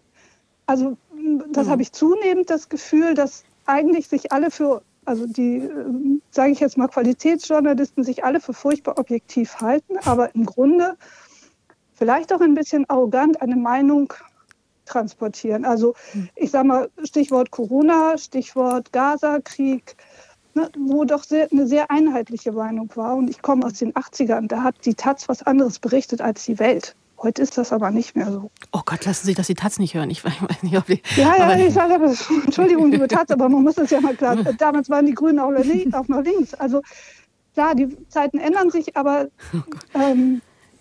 also das hm. habe ich zunehmend das Gefühl, dass eigentlich sich alle für Also die, äh, sage ich jetzt mal, Qualitätsjournalisten sich alle für furchtbar objektiv halten, aber im Grunde vielleicht auch ein bisschen arrogant eine Meinung transportieren. Also ich sage mal, Stichwort Corona, Stichwort Gaza-Krieg, ne, wo doch sehr, eine sehr einheitliche Meinung war. Und ich komme aus den achtzigern, da hat die Taz was anderes berichtet als die Welt. Heute ist das aber nicht mehr so. Oh Gott, lassen Sie das die Taz nicht hören. Ich weiß nicht, ob die, ja, ja, ich sage das. Entschuldigung, liebe Taz, aber man muss das ja mal klar. Damals waren die Grünen auch noch links. Also klar, die Zeiten ändern sich, aber ähm,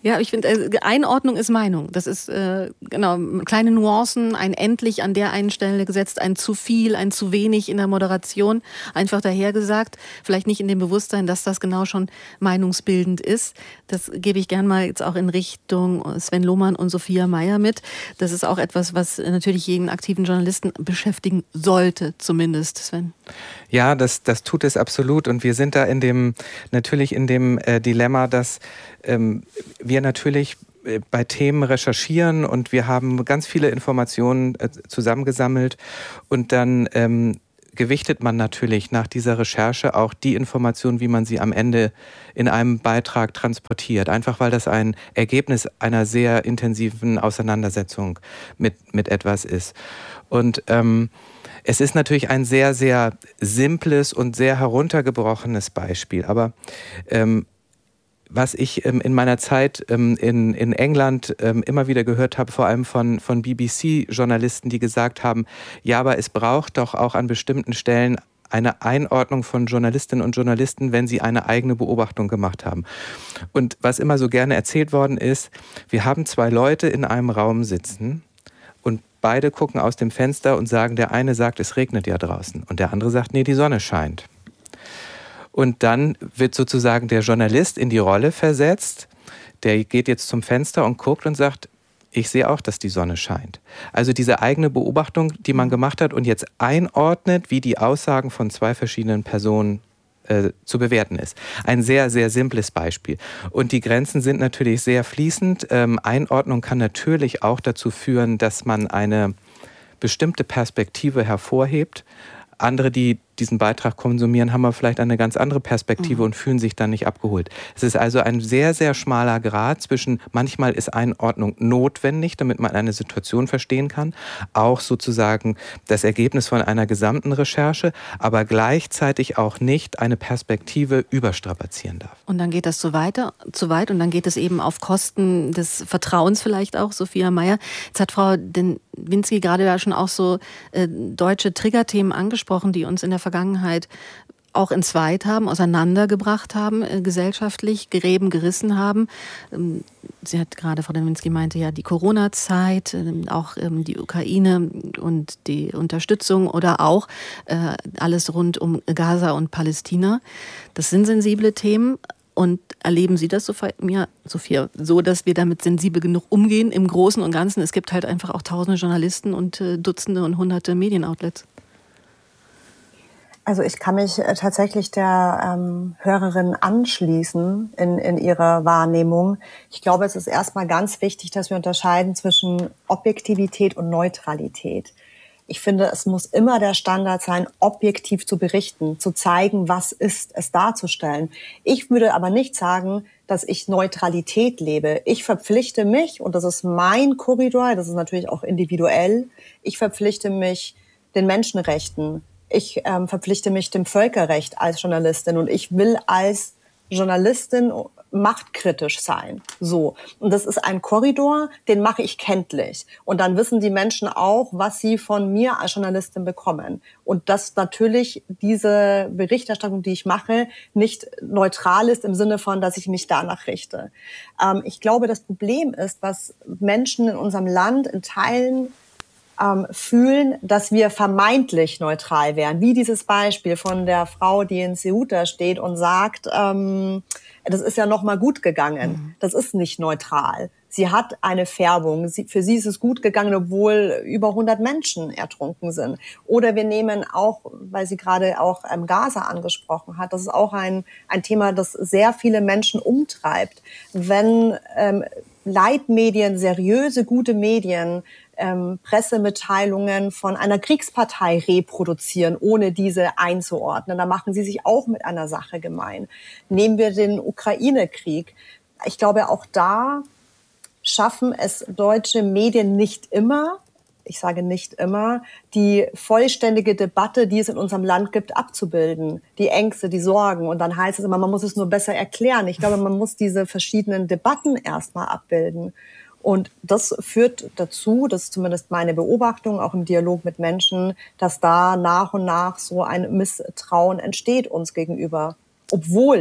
Ja, ich finde, äh, Einordnung ist Meinung. Das ist, äh, genau, kleine Nuancen, ein endlich an der einen Stelle gesetzt, ein zu viel, ein zu wenig in der Moderation, einfach dahergesagt. Vielleicht nicht in dem Bewusstsein, dass das genau schon meinungsbildend ist. Das gebe ich gern mal jetzt auch in Richtung Sven Lohmann und Sophia Mayer mit. Das ist auch etwas, was natürlich jeden aktiven Journalisten beschäftigen sollte, zumindest, Sven. Ja, das, das tut es absolut. Und wir sind da in dem, natürlich in dem äh, Dilemma, dass ähm, wir natürlich äh, bei Themen recherchieren und wir haben ganz viele Informationen äh, zusammengesammelt und dann ähm, gewichtet man natürlich nach dieser Recherche auch die Informationen, wie man sie am Ende in einem Beitrag transportiert. Einfach weil das ein Ergebnis einer sehr intensiven Auseinandersetzung mit, mit etwas ist. Und ähm, es ist natürlich ein sehr, sehr simples und sehr heruntergebrochenes Beispiel. Aber ähm, was ich ähm, in meiner Zeit ähm, in, in England ähm, immer wieder gehört habe, vor allem von, von B B C-Journalisten, die gesagt haben, ja, aber es braucht doch auch an bestimmten Stellen eine Einordnung von Journalistinnen und Journalisten, wenn sie eine eigene Beobachtung gemacht haben. Und was immer so gerne erzählt worden ist, wir haben zwei Leute in einem Raum sitzen und beide gucken aus dem Fenster und sagen, der eine sagt, es regnet ja draußen und der andere sagt, nee, die Sonne scheint. Und dann wird sozusagen der Journalist in die Rolle versetzt, der geht jetzt zum Fenster und guckt und sagt, ich sehe auch, dass die Sonne scheint. Also diese eigene Beobachtung, die man gemacht hat und jetzt einordnet, wie die Aussagen von zwei verschiedenen Personen äh, zu bewerten ist. Ein sehr, sehr simples Beispiel. Und die Grenzen sind natürlich sehr fließend. Ähm, Einordnung kann natürlich auch dazu führen, dass man eine bestimmte Perspektive hervorhebt. Andere, die diesen Beitrag konsumieren, haben aber vielleicht eine ganz andere Perspektive mhm. und fühlen sich dann nicht abgeholt. Es ist also ein sehr, sehr schmaler Grat zwischen, manchmal ist Einordnung notwendig, damit man eine Situation verstehen kann, auch sozusagen das Ergebnis von einer gesamten Recherche, aber gleichzeitig auch nicht eine Perspektive überstrapazieren darf. Und dann geht das zu, weiter, zu weit und dann geht es eben auf Kosten des Vertrauens vielleicht auch, Sophia Mayer. Jetzt hat Frau Dynwinski gerade ja schon auch so äh, deutsche Triggerthemen angesprochen, die uns in der Vergangenheit auch entzweit haben, auseinandergebracht haben, äh, gesellschaftlich, Gräben gerissen haben. Ähm, sie hat gerade, Frau Dynwinski meinte ja, die Corona-Zeit, äh, auch ähm, die Ukraine und die Unterstützung oder auch äh, alles rund um Gaza und Palästina. Das sind sensible Themen. Und erleben Sie das, Sophia, Sophia, so, dass wir damit sensibel genug umgehen im Großen und Ganzen? Es gibt halt einfach auch tausende Journalisten und äh, Dutzende und hunderte Medienoutlets. Also ich kann mich tatsächlich der ähm, Hörerin anschließen in, in ihrer Wahrnehmung. Ich glaube, es ist erstmal ganz wichtig, dass wir unterscheiden zwischen Objektivität und Neutralität. Ich finde, es muss immer der Standard sein, objektiv zu berichten, zu zeigen, was ist, es darzustellen. Ich würde aber nicht sagen, dass ich Neutralität lebe. Ich verpflichte mich, und das ist mein Korridor, das ist natürlich auch individuell, ich verpflichte mich den Menschenrechten. Ich ähm, verpflichte mich dem Völkerrecht als Journalistin und ich will als Journalistin machtkritisch sein. So. Und das ist ein Korridor, den mache ich kenntlich. Und dann wissen die Menschen auch, was sie von mir als Journalistin bekommen. Und dass natürlich diese Berichterstattung, die ich mache, nicht neutral ist im Sinne von, dass ich mich danach richte. Ähm, ich glaube, das Problem ist, was Menschen in unserem Land in Teilen Ähm, fühlen, dass wir vermeintlich neutral wären. Wie dieses Beispiel von der Frau, die in Ceuta steht und sagt, ähm, das ist ja noch mal gut gegangen. Mhm. Das ist nicht neutral. Sie hat eine Färbung. Sie, für sie ist es gut gegangen, obwohl über hundert Menschen ertrunken sind. Oder wir nehmen auch, weil sie gerade auch ähm, Gaza angesprochen hat, das ist auch ein, ein Thema, das sehr viele Menschen umtreibt. Wenn ähm, Leitmedien, seriöse, gute Medien, Ähm, Pressemitteilungen von einer Kriegspartei reproduzieren, ohne diese einzuordnen. Da machen sie sich auch mit einer Sache gemein. Nehmen wir den Ukraine-Krieg. Ich glaube, auch da schaffen es deutsche Medien nicht immer, ich sage nicht immer, die vollständige Debatte, die es in unserem Land gibt, abzubilden. Die Ängste, die Sorgen. Und dann heißt es immer, man muss es nur besser erklären. Ich glaube, man muss diese verschiedenen Debatten erstmal abbilden. Und das führt dazu, das ist zumindest meine Beobachtung, auch im Dialog mit Menschen, dass da nach und nach so ein Misstrauen entsteht uns gegenüber. Obwohl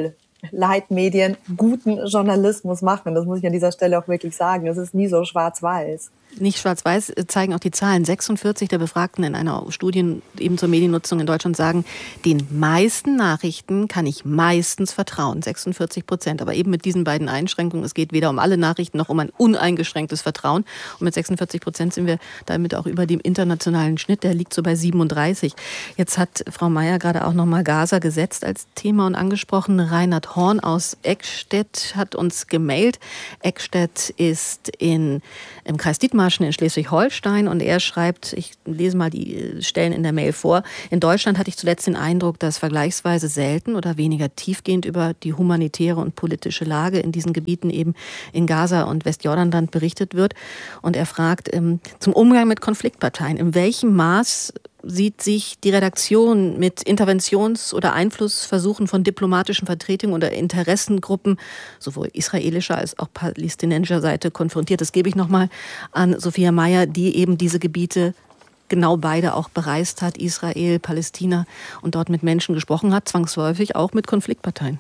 Leitmedien guten Journalismus machen. Das muss ich an dieser Stelle auch wirklich sagen. Es ist nie so schwarz-weiß. Nicht schwarz-weiß, zeigen auch die Zahlen. sechsundvierzig der Befragten in einer Studie eben zur Mediennutzung in Deutschland sagen, den meisten Nachrichten kann ich meistens vertrauen. sechsundvierzig Prozent. Aber eben mit diesen beiden Einschränkungen, es geht weder um alle Nachrichten noch um ein uneingeschränktes Vertrauen. Und mit sechsundvierzig Prozent sind wir damit auch über dem internationalen Schnitt. Der liegt so bei siebenunddreißig. Jetzt hat Frau Meier gerade auch nochmal Gaza gesetzt als Thema und angesprochen. Reinhard Horn aus Eckstedt hat uns gemailt. Eckstedt ist in, im Kreis Dithmarschen in Schleswig-Holstein und er schreibt, ich lese mal die Stellen in der Mail vor, in Deutschland hatte ich zuletzt den Eindruck, dass vergleichsweise selten oder weniger tiefgehend über die humanitäre und politische Lage in diesen Gebieten eben in Gaza und Westjordanland berichtet wird. Und er fragt ähm, zum Umgang mit Konfliktparteien, in welchem Maß sieht sich die Redaktion mit Interventions- oder Einflussversuchen von diplomatischen Vertretungen oder Interessengruppen sowohl israelischer als auch palästinensischer Seite konfrontiert? Das gebe ich nochmal an Sophia Meier, die eben diese Gebiete genau beide auch bereist hat, Israel, Palästina, und dort mit Menschen gesprochen hat, zwangsläufig auch mit Konfliktparteien.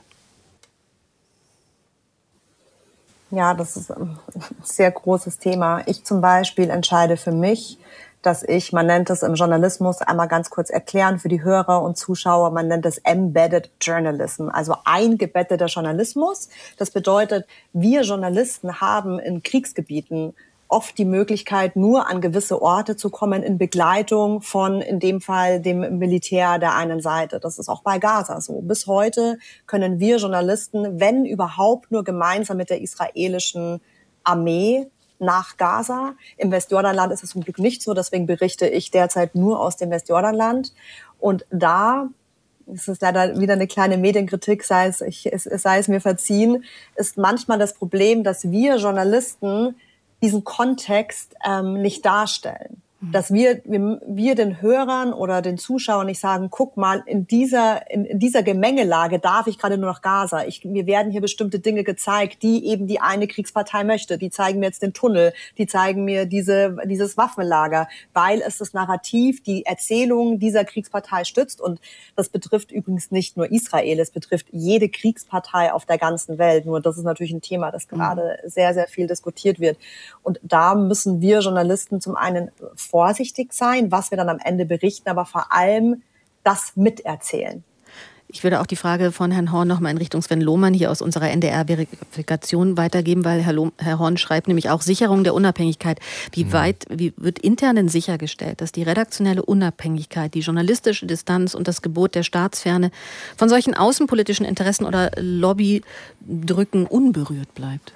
Ja, das ist ein sehr großes Thema. Ich zum Beispiel entscheide für mich, dass ich, man nennt es im Journalismus, einmal ganz kurz erklären für die Hörer und Zuschauer, man nennt es Embedded Journalism, also eingebetteter Journalismus. Das bedeutet, wir Journalisten haben in Kriegsgebieten oft die Möglichkeit, nur an gewisse Orte zu kommen in Begleitung von, in dem Fall, dem Militär der einen Seite. Das ist auch bei Gaza so. Bis heute können wir Journalisten, wenn überhaupt, nur gemeinsam mit der israelischen Armee nach Gaza. Im Westjordanland ist es zum Glück nicht so, deswegen berichte ich derzeit nur aus dem Westjordanland. Und da, es ist leider wieder eine kleine Medienkritik, sei es, ich, es, sei es mir verziehen, ist manchmal das Problem, dass wir Journalisten diesen Kontext ähm, nicht darstellen. Dass wir, wir, wir den Hörern oder den Zuschauern nicht sagen, guck mal, in dieser, in, in dieser Gemengelage darf ich gerade nur nach Gaza. Ich, mir werden hier bestimmte Dinge gezeigt, die eben die eine Kriegspartei möchte. Die zeigen mir jetzt den Tunnel, die zeigen mir diese, dieses Waffenlager, weil es das Narrativ, die Erzählung dieser Kriegspartei stützt. Und das betrifft übrigens nicht nur Israel, es betrifft jede Kriegspartei auf der ganzen Welt. Nur das ist natürlich ein Thema, das gerade sehr, sehr viel diskutiert wird. Und da müssen wir Journalisten zum einen vorsichtig sein, was wir dann am Ende berichten, aber vor allem das miterzählen. Ich würde auch die Frage von Herrn Horn noch mal in Richtung Sven Lohmann hier aus unserer N D R-Verifikation weitergeben, weil Herr, Loh, Herr Horn schreibt nämlich auch Sicherung der Unabhängigkeit. Wie mhm. weit wie wird intern denn sichergestellt, dass die redaktionelle Unabhängigkeit, die journalistische Distanz und das Gebot der Staatsferne von solchen außenpolitischen Interessen oder Lobbydrücken unberührt bleibt?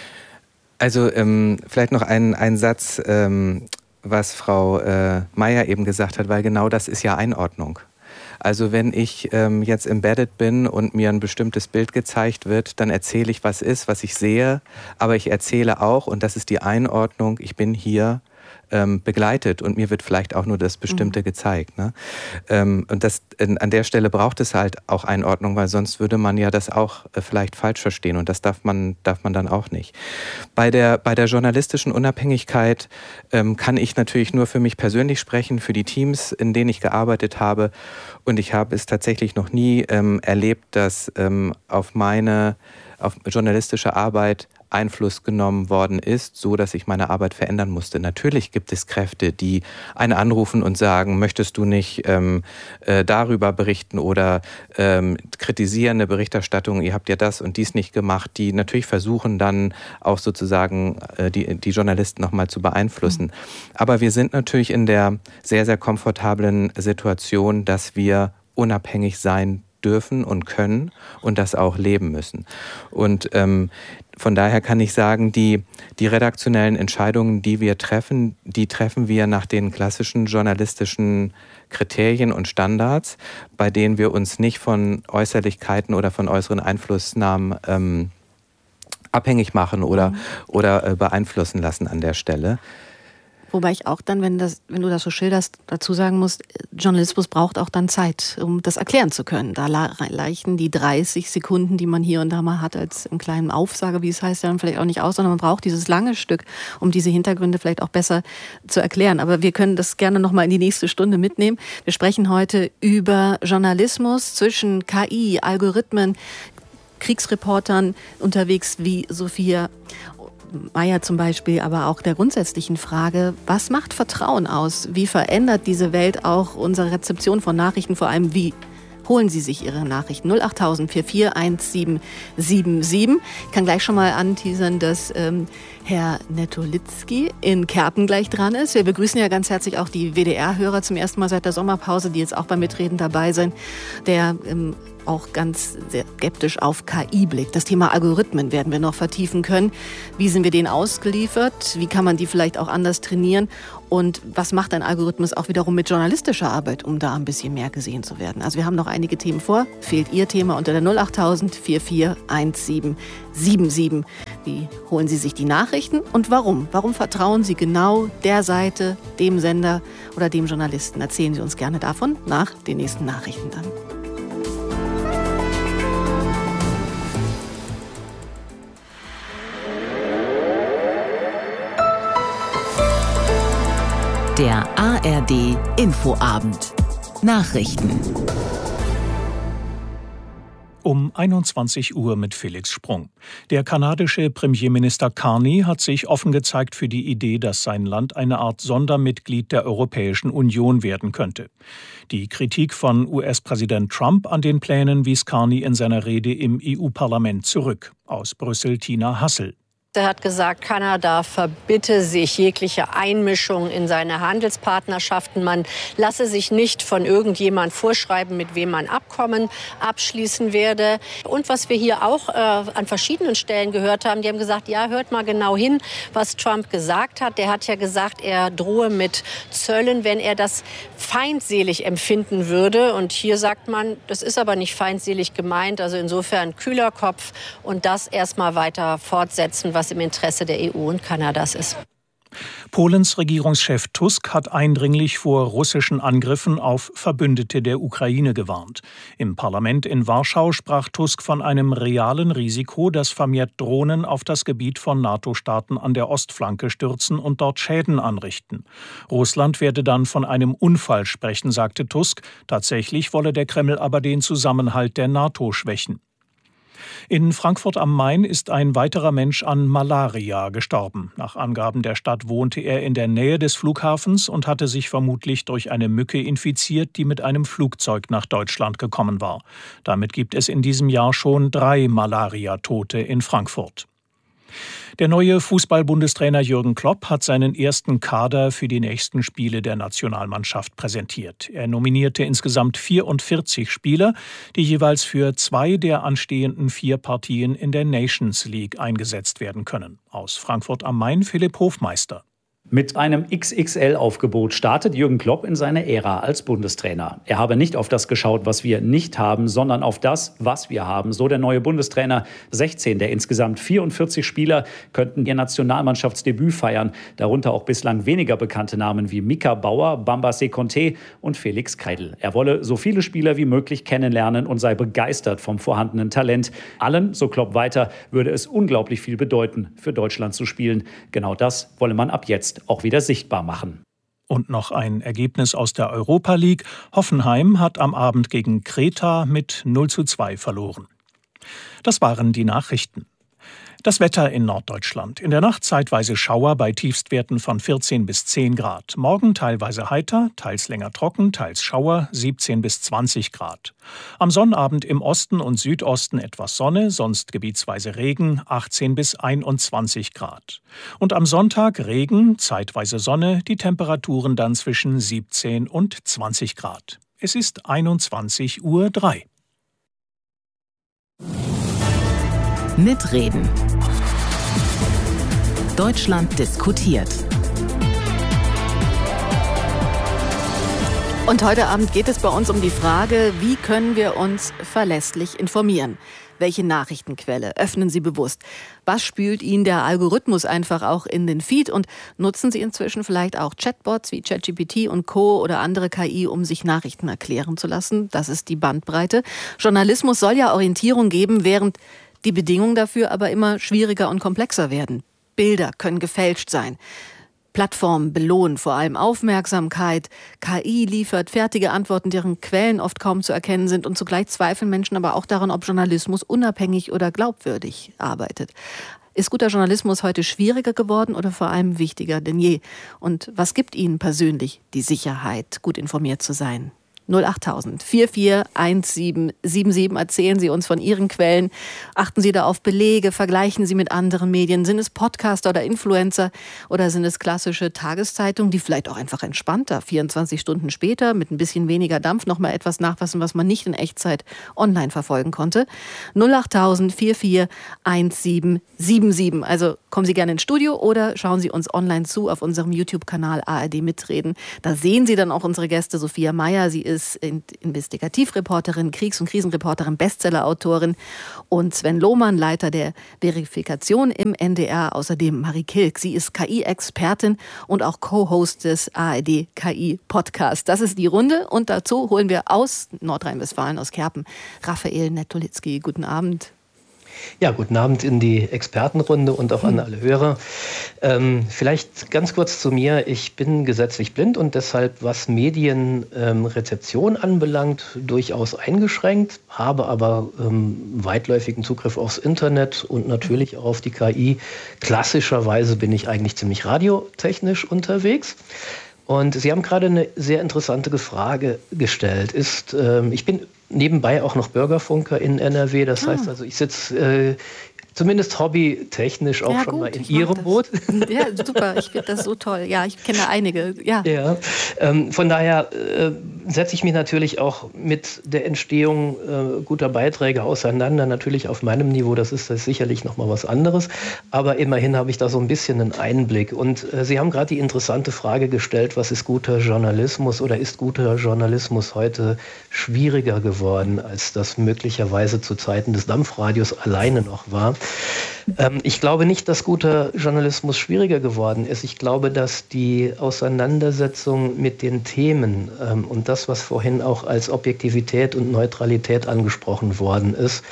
Also ähm, vielleicht noch ein, ein Satz, ähm, was Frau äh, Meier eben gesagt hat, weil genau das ist ja Einordnung. Also wenn ich ähm, jetzt embedded bin und mir ein bestimmtes Bild gezeigt wird, dann erzähle ich, was ist, was ich sehe, aber ich erzähle auch, und das ist die Einordnung, ich bin hier ähm, begleitet und mir wird vielleicht auch nur das Bestimmte mhm. gezeigt. Ne? Ähm, und das, in, an der Stelle braucht es halt auch Einordnung, weil sonst würde man ja das auch äh, vielleicht falsch verstehen und das darf man, darf man dann auch nicht. Bei der, bei der journalistischen Unabhängigkeit ähm, kann ich natürlich nur für mich persönlich sprechen, für die Teams, in denen ich gearbeitet habe, und ich habe es tatsächlich noch nie ähm, erlebt, dass ähm, auf meine auf journalistische Arbeit Einfluss genommen worden ist, so dass ich meine Arbeit verändern musste. Natürlich gibt es Kräfte, die einen anrufen und sagen, möchtest du nicht ähm, äh, darüber berichten oder ähm, kritisieren eine Berichterstattung, ihr habt ja das und dies nicht gemacht, die natürlich versuchen dann auch sozusagen äh, die, die Journalisten nochmal zu beeinflussen. Mhm. Aber wir sind natürlich in der sehr, sehr komfortablen Situation, dass wir unabhängig sein dürfen und können und das auch leben müssen. Und ähm, von daher kann ich sagen, die, die redaktionellen Entscheidungen, die wir treffen, die treffen wir nach den klassischen journalistischen Kriterien und Standards, bei denen wir uns nicht von Äußerlichkeiten oder von äußeren Einflussnahmen ähm, abhängig machen oder, mhm. oder äh, beeinflussen lassen an der Stelle. Wobei ich auch dann, wenn, das, wenn du das so schilderst, dazu sagen muss, Journalismus braucht auch dann Zeit, um das erklären zu können. Da reichen die dreißig Sekunden, die man hier und da mal hat, als im kleinen Aufsage, wie es heißt, ja dann vielleicht auch nicht aus, sondern man braucht dieses lange Stück, um diese Hintergründe vielleicht auch besser zu erklären. Aber wir können das gerne noch mal in die nächste Stunde mitnehmen. Wir sprechen heute über Journalismus zwischen K I, Algorithmen, Kriegsreportern unterwegs wie Sophia Mayer zum Beispiel, aber auch der grundsätzlichen Frage, was macht Vertrauen aus? Wie verändert diese Welt auch unsere Rezeption von Nachrichten? Vor allem, wie holen Sie sich Ihre Nachrichten? null acht null null vier vier eins sieben sieben sieben. Ich kann gleich schon mal anteasern, dass ähm, Herr Netolitzki in Kerpen gleich dran ist. Wir begrüßen ja ganz herzlich auch die W D R-Hörer zum ersten Mal seit der Sommerpause, die jetzt auch beim Mitreden dabei sind, der ähm, auch ganz sehr skeptisch auf K I blickt. Das Thema Algorithmen werden wir noch vertiefen können. Wie sind wir denen ausgeliefert? Wie kann man die vielleicht auch anders trainieren? Und was macht ein Algorithmus auch wiederum mit journalistischer Arbeit, um da ein bisschen mehr gesehen zu werden? Also wir haben noch einige Themen vor. Fehlt Ihr Thema unter der null acht null null vier vier eins sieben sieben sieben. Wie holen Sie sich die Nachrichten und warum? Warum vertrauen Sie genau der Seite, dem Sender oder dem Journalisten? Erzählen Sie uns gerne davon nach den nächsten Nachrichten dann. Der A R D Infoabend. Nachrichten. Um einundzwanzig Uhr mit Felix Sprung. Der kanadische Premierminister Carney hat sich offen gezeigt für die Idee, dass sein Land eine Art Sondermitglied der Europäischen Union werden könnte. Die Kritik von U S-Präsident Trump an den Plänen wies Carney in seiner Rede im E U-Parlament zurück. Aus Brüssel Tina Hassel. Er hat gesagt, Kanada verbitte sich jegliche Einmischung in seine Handelspartnerschaften. Man lasse sich nicht von irgendjemand vorschreiben, mit wem man Abkommen abschließen werde. Und was wir hier auch äh, an verschiedenen Stellen gehört haben, die haben gesagt, ja, hört mal genau hin, was Trump gesagt hat. Der hat ja gesagt, er drohe mit Zöllen, wenn er das feindselig empfinden würde. Und hier sagt man, das ist aber nicht feindselig gemeint. Also insofern kühler Kopf und das erstmal weiter fortsetzen, was was im Interesse der E U und Kanadas ist. Polens Regierungschef Tusk hat eindringlich vor russischen Angriffen auf Verbündete der Ukraine gewarnt. Im Parlament in Warschau sprach Tusk von einem realen Risiko, dass vermehrt Drohnen auf das Gebiet von NATO-Staaten an der Ostflanke stürzen und dort Schäden anrichten. Russland werde dann von einem Unfall sprechen, sagte Tusk. Tatsächlich wolle der Kreml aber den Zusammenhalt der NATO schwächen. In Frankfurt am Main ist ein weiterer Mensch an Malaria gestorben. Nach Angaben der Stadt wohnte er in der Nähe des Flughafens und hatte sich vermutlich durch eine Mücke infiziert, die mit einem Flugzeug nach Deutschland gekommen war. Damit gibt es in diesem Jahr schon drei Malaria-Tote in Frankfurt. Der neue Fußball-Bundestrainer Jürgen Klopp hat seinen ersten Kader für die nächsten Spiele der Nationalmannschaft präsentiert. Er nominierte insgesamt vierundvierzig Spieler, die jeweils für zwei der anstehenden vier Partien in der Nations League eingesetzt werden können. Aus Frankfurt am Main Philipp Hofmeister. Mit einem X X L-Aufgebot startet Jürgen Klopp in seine Ära als Bundestrainer. Er habe nicht auf das geschaut, was wir nicht haben, sondern auf das, was wir haben. So der neue Bundestrainer. sechzehn der insgesamt vierundvierzig Spieler könnten ihr Nationalmannschaftsdebüt feiern. Darunter auch bislang weniger bekannte Namen wie Mika Bauer, Bamba Seconte und Felix Kreidl. Er wolle so viele Spieler wie möglich kennenlernen und sei begeistert vom vorhandenen Talent. Allen, so Klopp weiter, würde es unglaublich viel bedeuten, für Deutschland zu spielen. Genau das wolle man ab jetzt auch wieder sichtbar machen. Und noch ein Ergebnis aus der Europa League. Hoffenheim hat am Abend gegen Kreta mit null zu zwei verloren. Das waren die Nachrichten. Das Wetter in Norddeutschland. In der Nacht zeitweise Schauer bei Tiefstwerten von vierzehn bis zehn Grad. Morgen teilweise heiter, teils länger trocken, teils Schauer, siebzehn bis zwanzig Grad. Am Sonnabend im Osten und Südosten etwas Sonne, sonst gebietsweise Regen, achtzehn bis einundzwanzig Grad. Und am Sonntag Regen, zeitweise Sonne, die Temperaturen dann zwischen siebzehn und zwanzig Grad. Es ist einundzwanzig Uhr drei. Mitreden. Deutschland diskutiert. Und heute Abend geht es bei uns um die Frage, wie können wir uns verlässlich informieren? Welche Nachrichtenquelle öffnen Sie bewusst? Was spült Ihnen der Algorithmus einfach auch in den Feed? Und nutzen Sie inzwischen vielleicht auch Chatbots wie ChatGPT und Co. oder andere K I, um sich Nachrichten erklären zu lassen? Das ist die Bandbreite. Journalismus soll ja Orientierung geben, während die Bedingungen dafür aber immer schwieriger und komplexer werden. Bilder können gefälscht sein. Plattformen belohnen vor allem Aufmerksamkeit. K I liefert fertige Antworten, deren Quellen oft kaum zu erkennen sind. Und zugleich zweifeln Menschen aber auch daran, ob Journalismus unabhängig oder glaubwürdig arbeitet. Ist guter Journalismus heute schwieriger geworden oder vor allem wichtiger denn je? Und was gibt Ihnen persönlich die Sicherheit, gut informiert zu sein? null acht tausend vier vier eins sieben sieben sieben. Erzählen Sie uns von Ihren Quellen. Achten Sie da auf Belege, vergleichen Sie mit anderen Medien. Sind es Podcaster oder Influencer oder sind es klassische Tageszeitungen, die vielleicht auch einfach entspannter, vierundzwanzig Stunden später mit ein bisschen weniger Dampf noch mal etwas nachfassen, was man nicht in Echtzeit online verfolgen konnte? null acht tausend vier vier eins sieben sieben sieben. Also kommen Sie gerne ins Studio oder schauen Sie uns online zu auf unserem YouTube-Kanal A R D Mitreden. Da sehen Sie dann auch unsere Gäste. Sophia Meyer, sie ist ist Investigativreporterin, Kriegs- und Krisenreporterin, Bestsellerautorin und Sven Lohmann, Leiter der Verifikation im N D R. Außerdem Marie Kilk. Sie ist K I-Expertin und auch Co-Host des A R D K I-Podcasts. Das ist die Runde und dazu holen wir aus Nordrhein-Westfalen, aus Kerpen, Raphael Netolitzki. Guten Abend. Ja, guten Abend in die Expertenrunde und auch an alle Hörer. Ähm, vielleicht ganz kurz zu mir. Ich bin gesetzlich blind und deshalb, was Medienrezeption ähm, anbelangt, durchaus eingeschränkt, habe aber ähm, weitläufigen Zugriff aufs Internet und natürlich auch auf die K I. Klassischerweise bin ich eigentlich ziemlich radiotechnisch unterwegs. Und Sie haben gerade eine sehr interessante Frage gestellt. Ist, ähm, ich bin nebenbei auch noch Bürgerfunker in N R W. Das ah. heißt also, ich sitze äh, zumindest hobbytechnisch auch ja, schon gut, mal in Ihrem Boot. Ja, super. Ich finde das so toll. Ja, ich kenne einige. Ja. ja ähm, von daher äh, setze ich mich natürlich auch mit der Entstehung äh, guter Beiträge auseinander. Natürlich auf meinem Niveau, das ist das sicherlich noch mal was anderes. Aber immerhin habe ich da so ein bisschen einen Einblick. Und äh, Sie haben gerade die interessante Frage gestellt, was ist guter Journalismus oder ist guter Journalismus heute schwieriger geworden, als das möglicherweise zu Zeiten des Dampfradios alleine noch war. Ähm, ich glaube nicht, dass guter Journalismus schwieriger geworden ist. Ich glaube, dass die Auseinandersetzung mit den Themen ähm, und das, was vorhin auch als Objektivität und Neutralität angesprochen worden ist,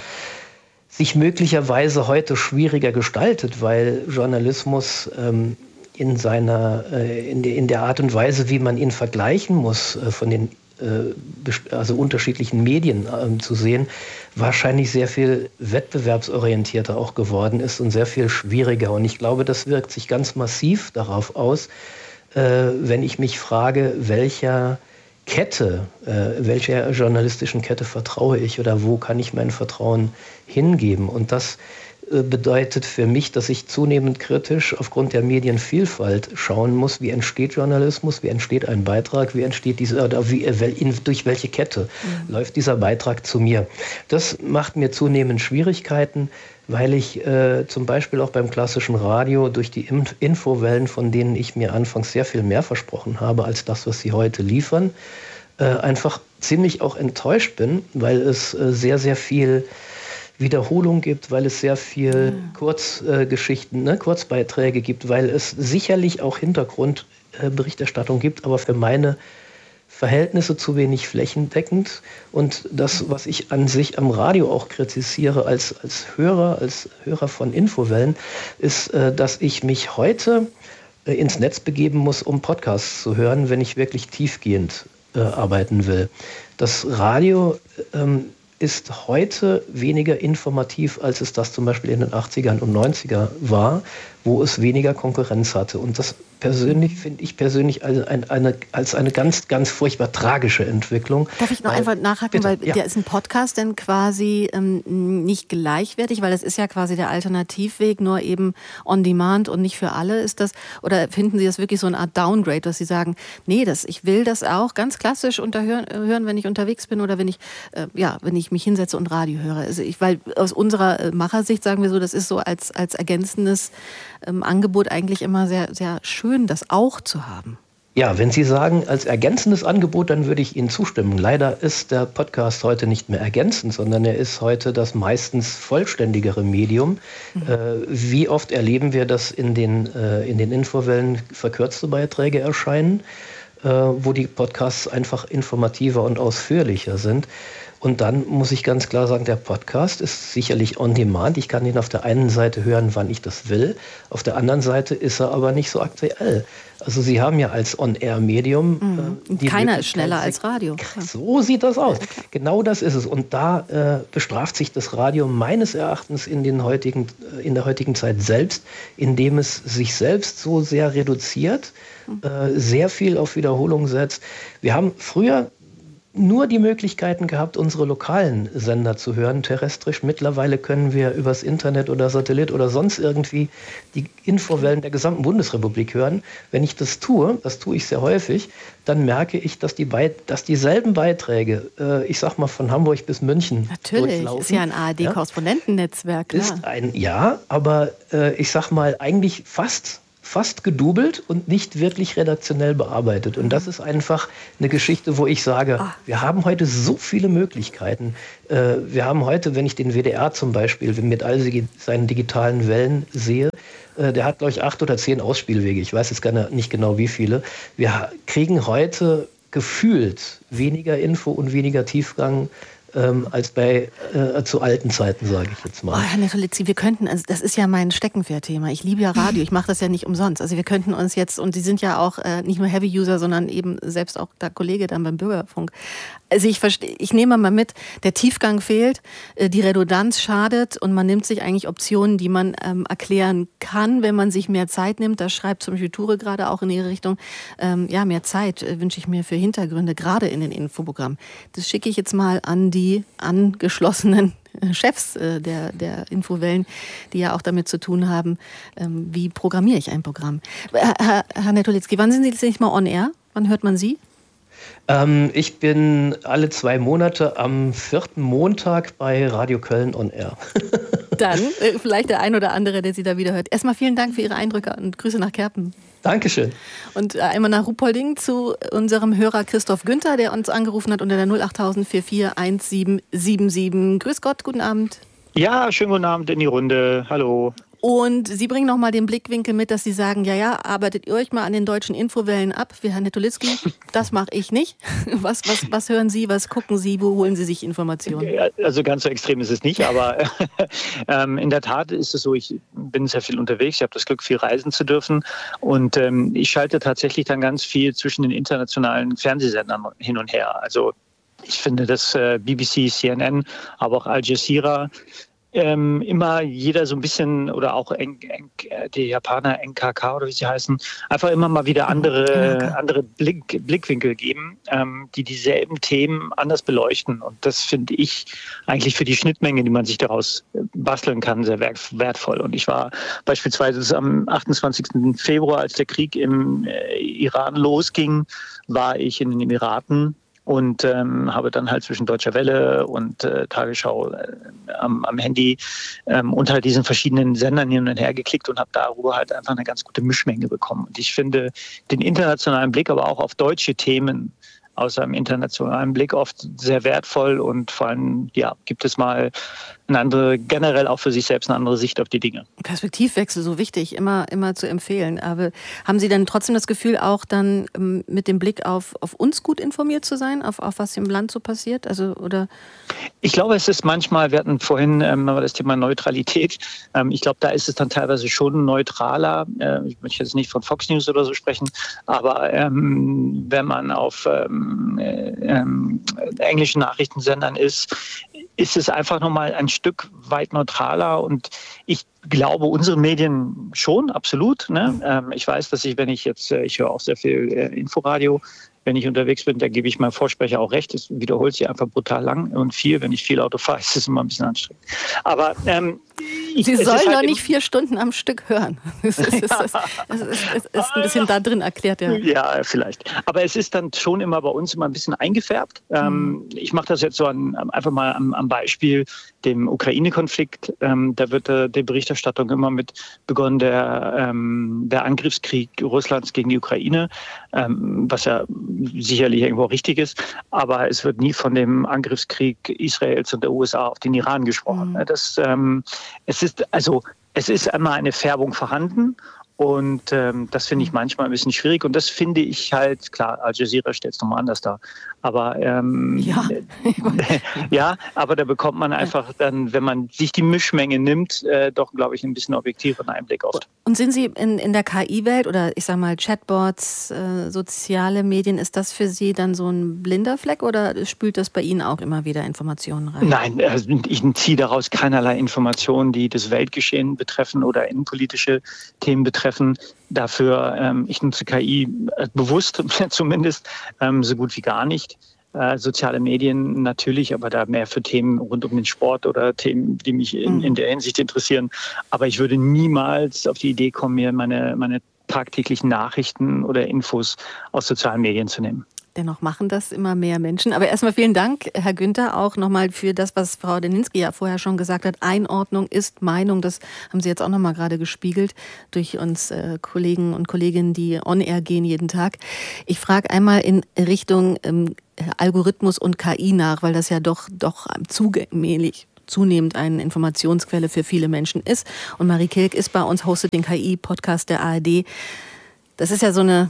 sich möglicherweise heute schwieriger gestaltet, weil Journalismus ähm, in seiner, äh, in, de, in der Art und Weise, wie man ihn vergleichen muss, äh, von den also unterschiedlichen Medien äh, zu sehen, wahrscheinlich sehr viel wettbewerbsorientierter auch geworden ist und sehr viel schwieriger. Und ich glaube, das wirkt sich ganz massiv darauf aus, äh, wenn ich mich frage, welcher Kette, äh, welcher journalistischen Kette vertraue ich oder wo kann ich mein Vertrauen hingeben? Und das bedeutet für mich, dass ich zunehmend kritisch aufgrund der Medienvielfalt schauen muss, wie entsteht Journalismus, wie entsteht ein Beitrag, wie entsteht diese, oder wie, durch welche Kette mhm. läuft dieser Beitrag zu mir. Das macht mir zunehmend Schwierigkeiten, weil ich äh, zum Beispiel auch beim klassischen Radio durch die Infowellen, von denen ich mir anfangs sehr viel mehr versprochen habe, als das, was sie heute liefern, äh, einfach ziemlich auch enttäuscht bin, weil es äh, sehr, sehr viel Wiederholung gibt, weil es sehr viel Kurzgeschichten, äh, ne, Kurzbeiträge gibt, weil es sicherlich auch Hintergrundberichterstattung äh, gibt, aber für meine Verhältnisse zu wenig flächendeckend. Und das, was ich an sich am Radio auch kritisiere als, als Hörer, als Hörer von Infowellen, ist, äh, dass ich mich heute äh, ins Netz begeben muss, um Podcasts zu hören, wenn ich wirklich tiefgehend äh, arbeiten will. Das Radio ähm, ist heute weniger informativ, als es das zum Beispiel in den achtzigern und neunzigern war, wo es weniger Konkurrenz hatte. Und das persönlich finde ich persönlich als eine, eine, als eine ganz, ganz furchtbar tragische Entwicklung. Darf ich noch weil, einfach nachhaken, bitte, weil ja. der ist ein Podcast denn quasi ähm, nicht gleichwertig, weil das ist ja quasi der Alternativweg, nur eben on demand und nicht für alle ist das, oder finden Sie das wirklich so eine Art Downgrade, dass Sie sagen, nee, das, ich will das auch ganz klassisch unterhören, hören, wenn ich unterwegs bin oder wenn ich, äh, ja, wenn ich mich hinsetze und Radio höre. Also ich, weil aus unserer äh, Machersicht sagen wir so, das ist so als, als ergänzendes ähm, Angebot eigentlich immer sehr, sehr schön, das auch zu haben. Ja, wenn Sie sagen, als ergänzendes Angebot, dann würde ich Ihnen zustimmen. Leider ist der Podcast heute nicht mehr ergänzend, sondern er ist heute das meistens vollständigere Medium. Mhm. Äh, wie oft erleben wir, dass in den, äh, in den Infowellen verkürzte Beiträge erscheinen, äh, wo die Podcasts einfach informativer und ausführlicher sind. Und dann muss ich ganz klar sagen, der Podcast ist sicherlich on demand. Ich kann ihn auf der einen Seite hören, wann ich das will. Auf der anderen Seite ist er aber nicht so aktuell. Also Sie haben ja als On-Air-Medium... Mhm. Äh, Keiner ist schneller als Radio. So sieht das aus. Genau das ist es. Und da äh, bestraft sich das Radio meines Erachtens in, den heutigen, in der heutigen Zeit selbst, indem es sich selbst so sehr reduziert, mhm. äh, sehr viel auf Wiederholung setzt. Wir haben früher nur die Möglichkeiten gehabt, unsere lokalen Sender zu hören, terrestrisch. Mittlerweile können wir übers Internet oder Satellit oder sonst irgendwie die Infowellen der gesamten Bundesrepublik hören. Wenn ich das tue, das tue ich sehr häufig, dann merke ich, dass, die Beit- dass dieselben Beiträge, äh, ich sag mal von Hamburg bis München Natürlich, ist ja ein A R D-Korrespondentennetzwerk. Ja, ist ein, ja, aber äh, ich sag mal eigentlich fast fast gedoubelt und nicht wirklich redaktionell bearbeitet. Und das ist einfach eine Geschichte, wo ich sage, ah. wir haben heute so viele Möglichkeiten. Äh, wir haben heute, wenn ich den W D R zum Beispiel mit all seinen digitalen Wellen sehe, äh, der hat, glaube ich, acht oder zehn Ausspielwege. Ich weiß jetzt gar nicht genau, wie viele. Wir kriegen heute gefühlt weniger Info und weniger Tiefgang Ähm, als bei äh, zu alten Zeiten, sage ich jetzt mal. Oh, Herr Netolitzki, wir könnten, also das ist ja mein Steckenpferdthema. Ich liebe ja Radio, ich mache das ja nicht umsonst. Also wir könnten uns jetzt, und Sie sind ja auch äh, nicht nur Heavy-User, sondern eben selbst auch der Kollege dann beim Bürgerfunk. Also ich verstehe, ich nehme mal mit, der Tiefgang fehlt, äh, die Redundanz schadet und man nimmt sich eigentlich Optionen, die man ähm, erklären kann, wenn man sich mehr Zeit nimmt. Da schreibt zum Beispiel Ture gerade auch in Ihre Richtung, ähm, ja, mehr Zeit äh, wünsche ich mir für Hintergründe, gerade in den Infoprogrammen. Das schicke ich jetzt mal an die die angeschlossenen Chefs der, der Infowellen, die ja auch damit zu tun haben, wie programmiere ich ein Programm. Herr, Herr Netolitzki, wann sind Sie jetzt nicht mal on air? Wann hört man Sie? Ähm, ich bin alle zwei Monate am vierten Montag bei Radio Köln on air. Dann äh, vielleicht der ein oder andere, der Sie da wieder hört. Erstmal vielen Dank für Ihre Eindrücke und Grüße nach Kerpen. Dankeschön. Und einmal nach Ruppolding zu unserem Hörer Christoph Günther, der uns angerufen hat unter der null acht null vier vier eins sieben sieben sieben. Grüß Gott, guten Abend. Ja, schönen guten Abend in die Runde. Hallo. Und Sie bringen nochmal den Blickwinkel mit, dass Sie sagen, ja, ja, arbeitet ihr euch mal an den deutschen Infowellen ab, wie Herr Netolitzki. Das mache ich nicht. Was, was, was hören Sie, was gucken Sie, wo holen Sie sich Informationen? Also ganz so extrem ist es nicht, aber ähm, in der Tat ist es so, ich bin sehr viel unterwegs, ich habe das Glück, viel reisen zu dürfen und ähm, ich schalte tatsächlich dann ganz viel zwischen den internationalen Fernsehsendern hin und her. Also ich finde, dass äh, B B C, C N N, aber auch Al Jazeera, Ähm, immer jeder so ein bisschen oder auch N- N- die Japaner N K K oder wie sie heißen, einfach immer mal wieder andere, okay. andere Blick, Blickwinkel geben, ähm, die dieselben Themen anders beleuchten. Und das finde ich eigentlich für die Schnittmenge, die man sich daraus basteln kann, sehr wertvoll. Und ich war beispielsweise am achtundzwanzigsten Februar, als der Krieg im äh, Iran losging, war ich in den Emiraten und ähm, habe dann halt zwischen Deutscher Welle und äh, Tagesschau äh, am, am Handy ähm, unter halt diesen verschiedenen Sendern hin und her geklickt und habe darüber halt einfach eine ganz gute Mischmenge bekommen. Und ich finde den internationalen Blick aber auch auf deutsche Themen aus einem internationalen Blick oft sehr wertvoll und vor allem, ja, gibt es mal eine andere, generell auch für sich selbst eine andere Sicht auf die Dinge. Perspektivwechsel, so wichtig, immer, immer zu empfehlen. Aber haben Sie denn trotzdem das Gefühl, auch dann ähm, mit dem Blick auf, auf uns gut informiert zu sein, auf, auf was im Land so passiert? Also, oder? Ich glaube, es ist manchmal, wir hatten vorhin ähm, das Thema Neutralität. Ähm, ich glaube, da ist es dann teilweise schon neutraler. Äh, ich möchte jetzt nicht von Fox News oder so sprechen, aber ähm, wenn man auf ähm, äh, ähm, englischen Nachrichtensendern ist, ist es einfach nochmal ein Stück weit neutraler und ich glaube, unsere Medien schon, absolut. Ne? Ähm, ich weiß, dass ich, wenn ich jetzt, äh, ich höre auch sehr viel äh, Inforadio, wenn ich unterwegs bin, da gebe ich meinem Vorsprecher auch recht. Es wiederholt sich einfach brutal lang und viel. Wenn ich viel Auto fahre, ist es immer ein bisschen anstrengend. Aber ähm, ich, Sie sollen halt doch nicht vier Stunden am Stück hören. Es ist, es ist, es ist, es ist ein bisschen da drin erklärt, ja. Ja, vielleicht. Aber es ist dann schon immer bei uns immer ein bisschen eingefärbt. Mhm. Ähm, ich mache das jetzt so an, einfach mal am, am Beispiel dem Ukraine-Konflikt. Ähm, da wird äh, die Berichterstattung immer mit begonnen, der, ähm, der Angriffskrieg Russlands gegen die Ukraine, ähm, was ja sicherlich irgendwo richtig ist. Aber es wird nie von dem Angriffskrieg Israels und der U S A auf den Iran gesprochen. Mhm. Das, ähm, es ist also, es ist einmal eine Färbung vorhanden. Und ähm, das finde ich manchmal ein bisschen schwierig. Und das finde ich halt, klar, Al Jazeera stellt es nochmal anders dar. Aber ähm, ja. ja, aber da bekommt man einfach dann, wenn man sich die Mischmenge nimmt, äh, doch, glaube ich, ein bisschen objektiveren Einblick oft. Und sind Sie in, in der K I-Welt oder ich sage mal Chatbots, äh, soziale Medien, ist das für Sie dann so ein blinder Fleck oder spült das bei Ihnen auch immer wieder Informationen rein? Nein, also ich ziehe daraus keinerlei Informationen, die das Weltgeschehen betreffen oder innenpolitische Themen betreffen. Dafür, ähm, ich nutze K I äh, bewusst zumindest ähm, so gut wie gar nicht. Äh, soziale Medien natürlich, aber da mehr für Themen rund um den Sport oder Themen, die mich in, in der Hinsicht interessieren. Aber ich würde niemals auf die Idee kommen, mir meine, meine tagtäglichen Nachrichten oder Infos aus sozialen Medien zu nehmen. Dennoch machen das immer mehr Menschen. Aber erstmal vielen Dank, Herr Günther, auch nochmal für das, was Frau Deninski ja vorher schon gesagt hat. Einordnung ist Meinung. Das haben Sie jetzt auch nochmal gerade gespiegelt durch uns äh, Kollegen und Kolleginnen, die on-air gehen jeden Tag. Ich frage einmal in Richtung ähm, Algorithmus und K I nach, weil das ja doch, doch zugänglich zunehmend eine Informationsquelle für viele Menschen ist. Und Marie Kilk ist bei uns, hostet den K I-Podcast der A R D. Das ist ja so eine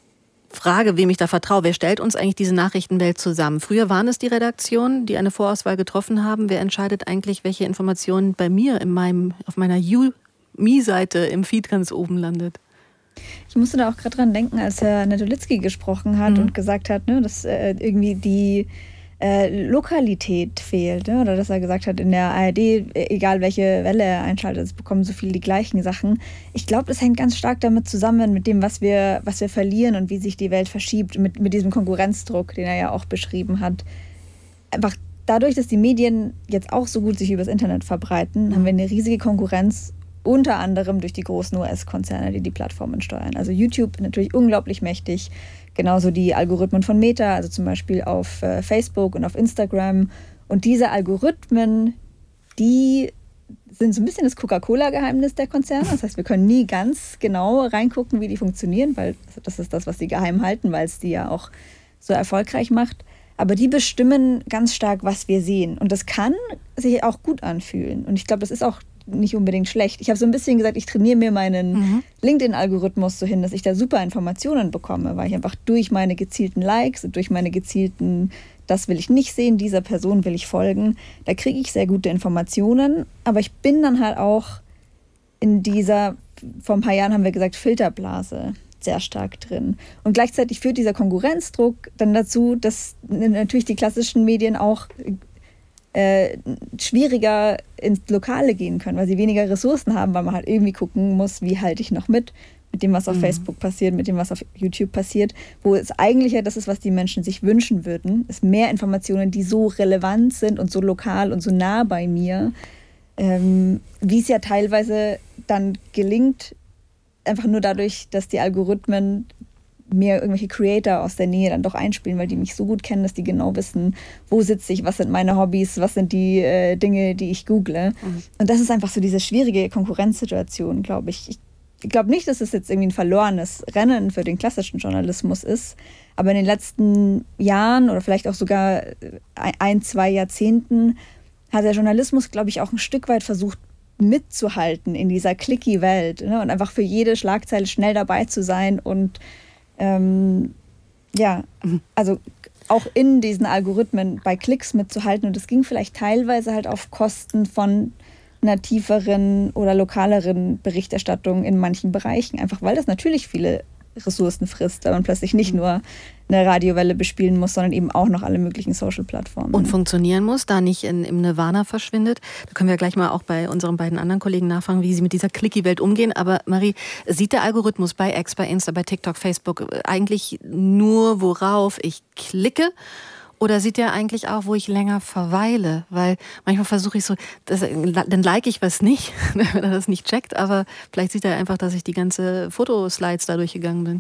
Frage, wem ich da vertraue. Wer stellt uns eigentlich diese Nachrichtenwelt zusammen? Früher waren es die Redaktionen, die eine Vorauswahl getroffen haben. Wer entscheidet eigentlich, welche Informationen bei mir in meinem, auf meiner You-Me-Seite im Feed ganz oben landet? Ich musste da auch gerade dran denken, als Herr Netolitzki gesprochen hat mhm. und gesagt hat, ne, dass äh, irgendwie die äh, Lokalität fehlt. Ne? Oder dass er gesagt hat, in der A R D, egal welche Welle er einschaltet, es bekommen so viele die gleichen Sachen. Ich glaube, das hängt ganz stark damit zusammen, mit dem, was wir, was wir verlieren und wie sich die Welt verschiebt, mit, mit diesem Konkurrenzdruck, den er ja auch beschrieben hat. Einfach dadurch, dass die Medien jetzt auch so gut sich übers Internet verbreiten, mhm. haben wir eine riesige Konkurrenz, unter anderem durch die großen U S-Konzerne, die die Plattformen steuern. Also YouTube natürlich unglaublich mächtig, genauso die Algorithmen von Meta, also zum Beispiel auf äh, Facebook und auf Instagram. Und diese Algorithmen, die sind so ein bisschen das Coca-Cola-Geheimnis der Konzerne. Das heißt, wir können nie ganz genau reingucken, wie die funktionieren, weil das ist das, was sie geheim halten, weil es die ja auch so erfolgreich macht. Aber die bestimmen ganz stark, was wir sehen. Und das kann sich auch gut anfühlen. Und ich glaube, das ist auch nicht unbedingt schlecht. Ich habe so ein bisschen gesagt, ich trainiere mir meinen mhm. LinkedIn-Algorithmus so hin, dass ich da super Informationen bekomme, weil ich einfach durch meine gezielten Likes und durch meine gezielten, das will ich nicht sehen, dieser Person will ich folgen, da kriege ich sehr gute Informationen, aber ich bin dann halt auch in dieser, vor ein paar Jahren haben wir gesagt, Filterblase sehr stark drin. Und gleichzeitig führt dieser Konkurrenzdruck dann dazu, dass natürlich die klassischen Medien auch Äh, schwieriger ins Lokale gehen können, weil sie weniger Ressourcen haben, weil man halt irgendwie gucken muss, wie halte ich noch mit, mit dem, was auf mhm. Facebook passiert, mit dem, was auf YouTube passiert, wo es eigentlich ja das ist, was die Menschen sich wünschen würden, ist mehr Informationen, die so relevant sind und so lokal und so nah bei mir, ähm, wie es ja teilweise dann gelingt, einfach nur dadurch, dass die Algorithmen mir irgendwelche Creator aus der Nähe dann doch einspielen, weil die mich so gut kennen, dass die genau wissen, wo sitze ich, was sind meine Hobbys, was sind die äh, Dinge, die ich google. Mhm. Und das ist einfach so diese schwierige Konkurrenzsituation, glaube ich. Ich glaube nicht, dass es jetzt irgendwie ein verlorenes Rennen für den klassischen Journalismus ist, aber in den letzten Jahren oder vielleicht auch sogar ein, zwei Jahrzehnten hat der Journalismus, glaube ich, auch ein Stück weit versucht, mitzuhalten in dieser clicky Welt, ne? Und einfach für jede Schlagzeile schnell dabei zu sein und Ähm, ja, also auch in diesen Algorithmen bei Klicks mitzuhalten. Und das ging vielleicht teilweise halt auf Kosten von einer tieferen oder lokaleren Berichterstattung in manchen Bereichen. Einfach weil das natürlich viele Ressourcen frisst, weil man plötzlich nicht nur eine Radiowelle bespielen muss, sondern eben auch noch alle möglichen Social-Plattformen. Und funktionieren muss, da nicht in, im Nirvana verschwindet. Da können wir gleich mal auch bei unseren beiden anderen Kollegen nachfragen, wie sie mit dieser Clicky-Welt umgehen. Aber Marie, sieht der Algorithmus bei X, bei Insta, bei TikTok, Facebook eigentlich nur, worauf ich klicke? Oder sieht der eigentlich auch, wo ich länger verweile? Weil manchmal versuche ich so, das, dann like ich was nicht, wenn er das nicht checkt. Aber vielleicht sieht er einfach, dass ich die ganze Fotoslides da durchgegangen bin.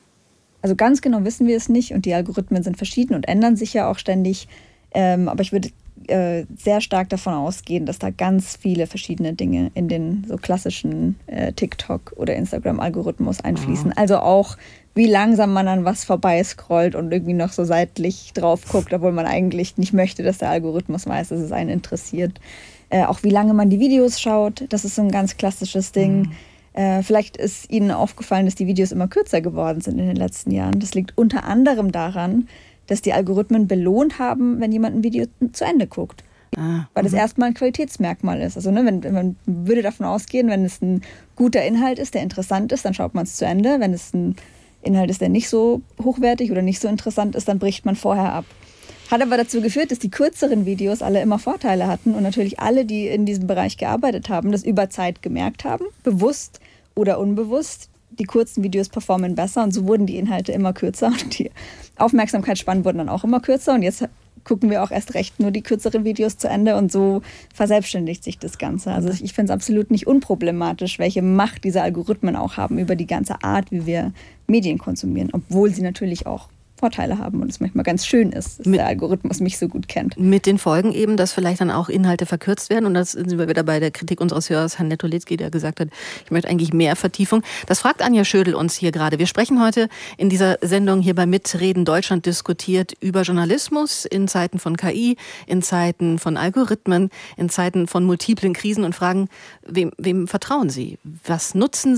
Also ganz genau wissen wir es nicht. Und die Algorithmen sind verschieden und ändern sich ja auch ständig. Ähm, aber ich würde äh, sehr stark davon ausgehen, dass da ganz viele verschiedene Dinge in den so klassischen äh, TikTok- oder Instagram-Algorithmus einfließen. Mhm. Also auch, wie langsam man an was vorbei scrollt und irgendwie noch so seitlich drauf guckt, obwohl man eigentlich nicht möchte, dass der Algorithmus weiß, dass es einen interessiert. Äh, auch wie lange man die Videos schaut, das ist so ein ganz klassisches Ding. Mhm. Äh, vielleicht ist Ihnen aufgefallen, dass die Videos immer kürzer geworden sind in den letzten Jahren. Das liegt unter anderem daran, dass die Algorithmen belohnt haben, wenn jemand ein Video zu Ende guckt. Ah, weil das erstmal ein Qualitätsmerkmal ist. Also ne, wenn, wenn man würde davon ausgehen, wenn es ein guter Inhalt ist, der interessant ist, dann schaut man es zu Ende. Wenn es ein Inhalt ist, der nicht so hochwertig oder nicht so interessant ist, dann bricht man vorher ab. Hat aber dazu geführt, dass die kürzeren Videos alle immer Vorteile hatten und natürlich alle, die in diesem Bereich gearbeitet haben, das über Zeit gemerkt haben, bewusst oder unbewusst. Die kurzen Videos performen besser und so wurden die Inhalte immer kürzer und die Aufmerksamkeitsspannen wurden dann auch immer kürzer und jetzt gucken wir auch erst recht nur die kürzeren Videos zu Ende und so verselbstständigt sich das Ganze. Also ich finde es absolut nicht unproblematisch, welche Macht diese Algorithmen auch haben über die ganze Art, wie wir Medien konsumieren, obwohl sie natürlich auch Vorteile haben und es manchmal ganz schön ist, dass mit, der Algorithmus mich so gut kennt. Mit den Folgen eben, dass vielleicht dann auch Inhalte verkürzt werden und das sind wir wieder bei der Kritik unseres Hörers Herrn Netolitzki, der gesagt hat, ich möchte eigentlich mehr Vertiefung. Das fragt Anja Schödel uns hier gerade. Wir sprechen heute in dieser Sendung hier bei Mitreden Deutschland diskutiert über Journalismus in Zeiten von K I, in Zeiten von Algorithmen, in Zeiten von multiplen Krisen und fragen, wem, wem vertrauen Sie? Was nutzen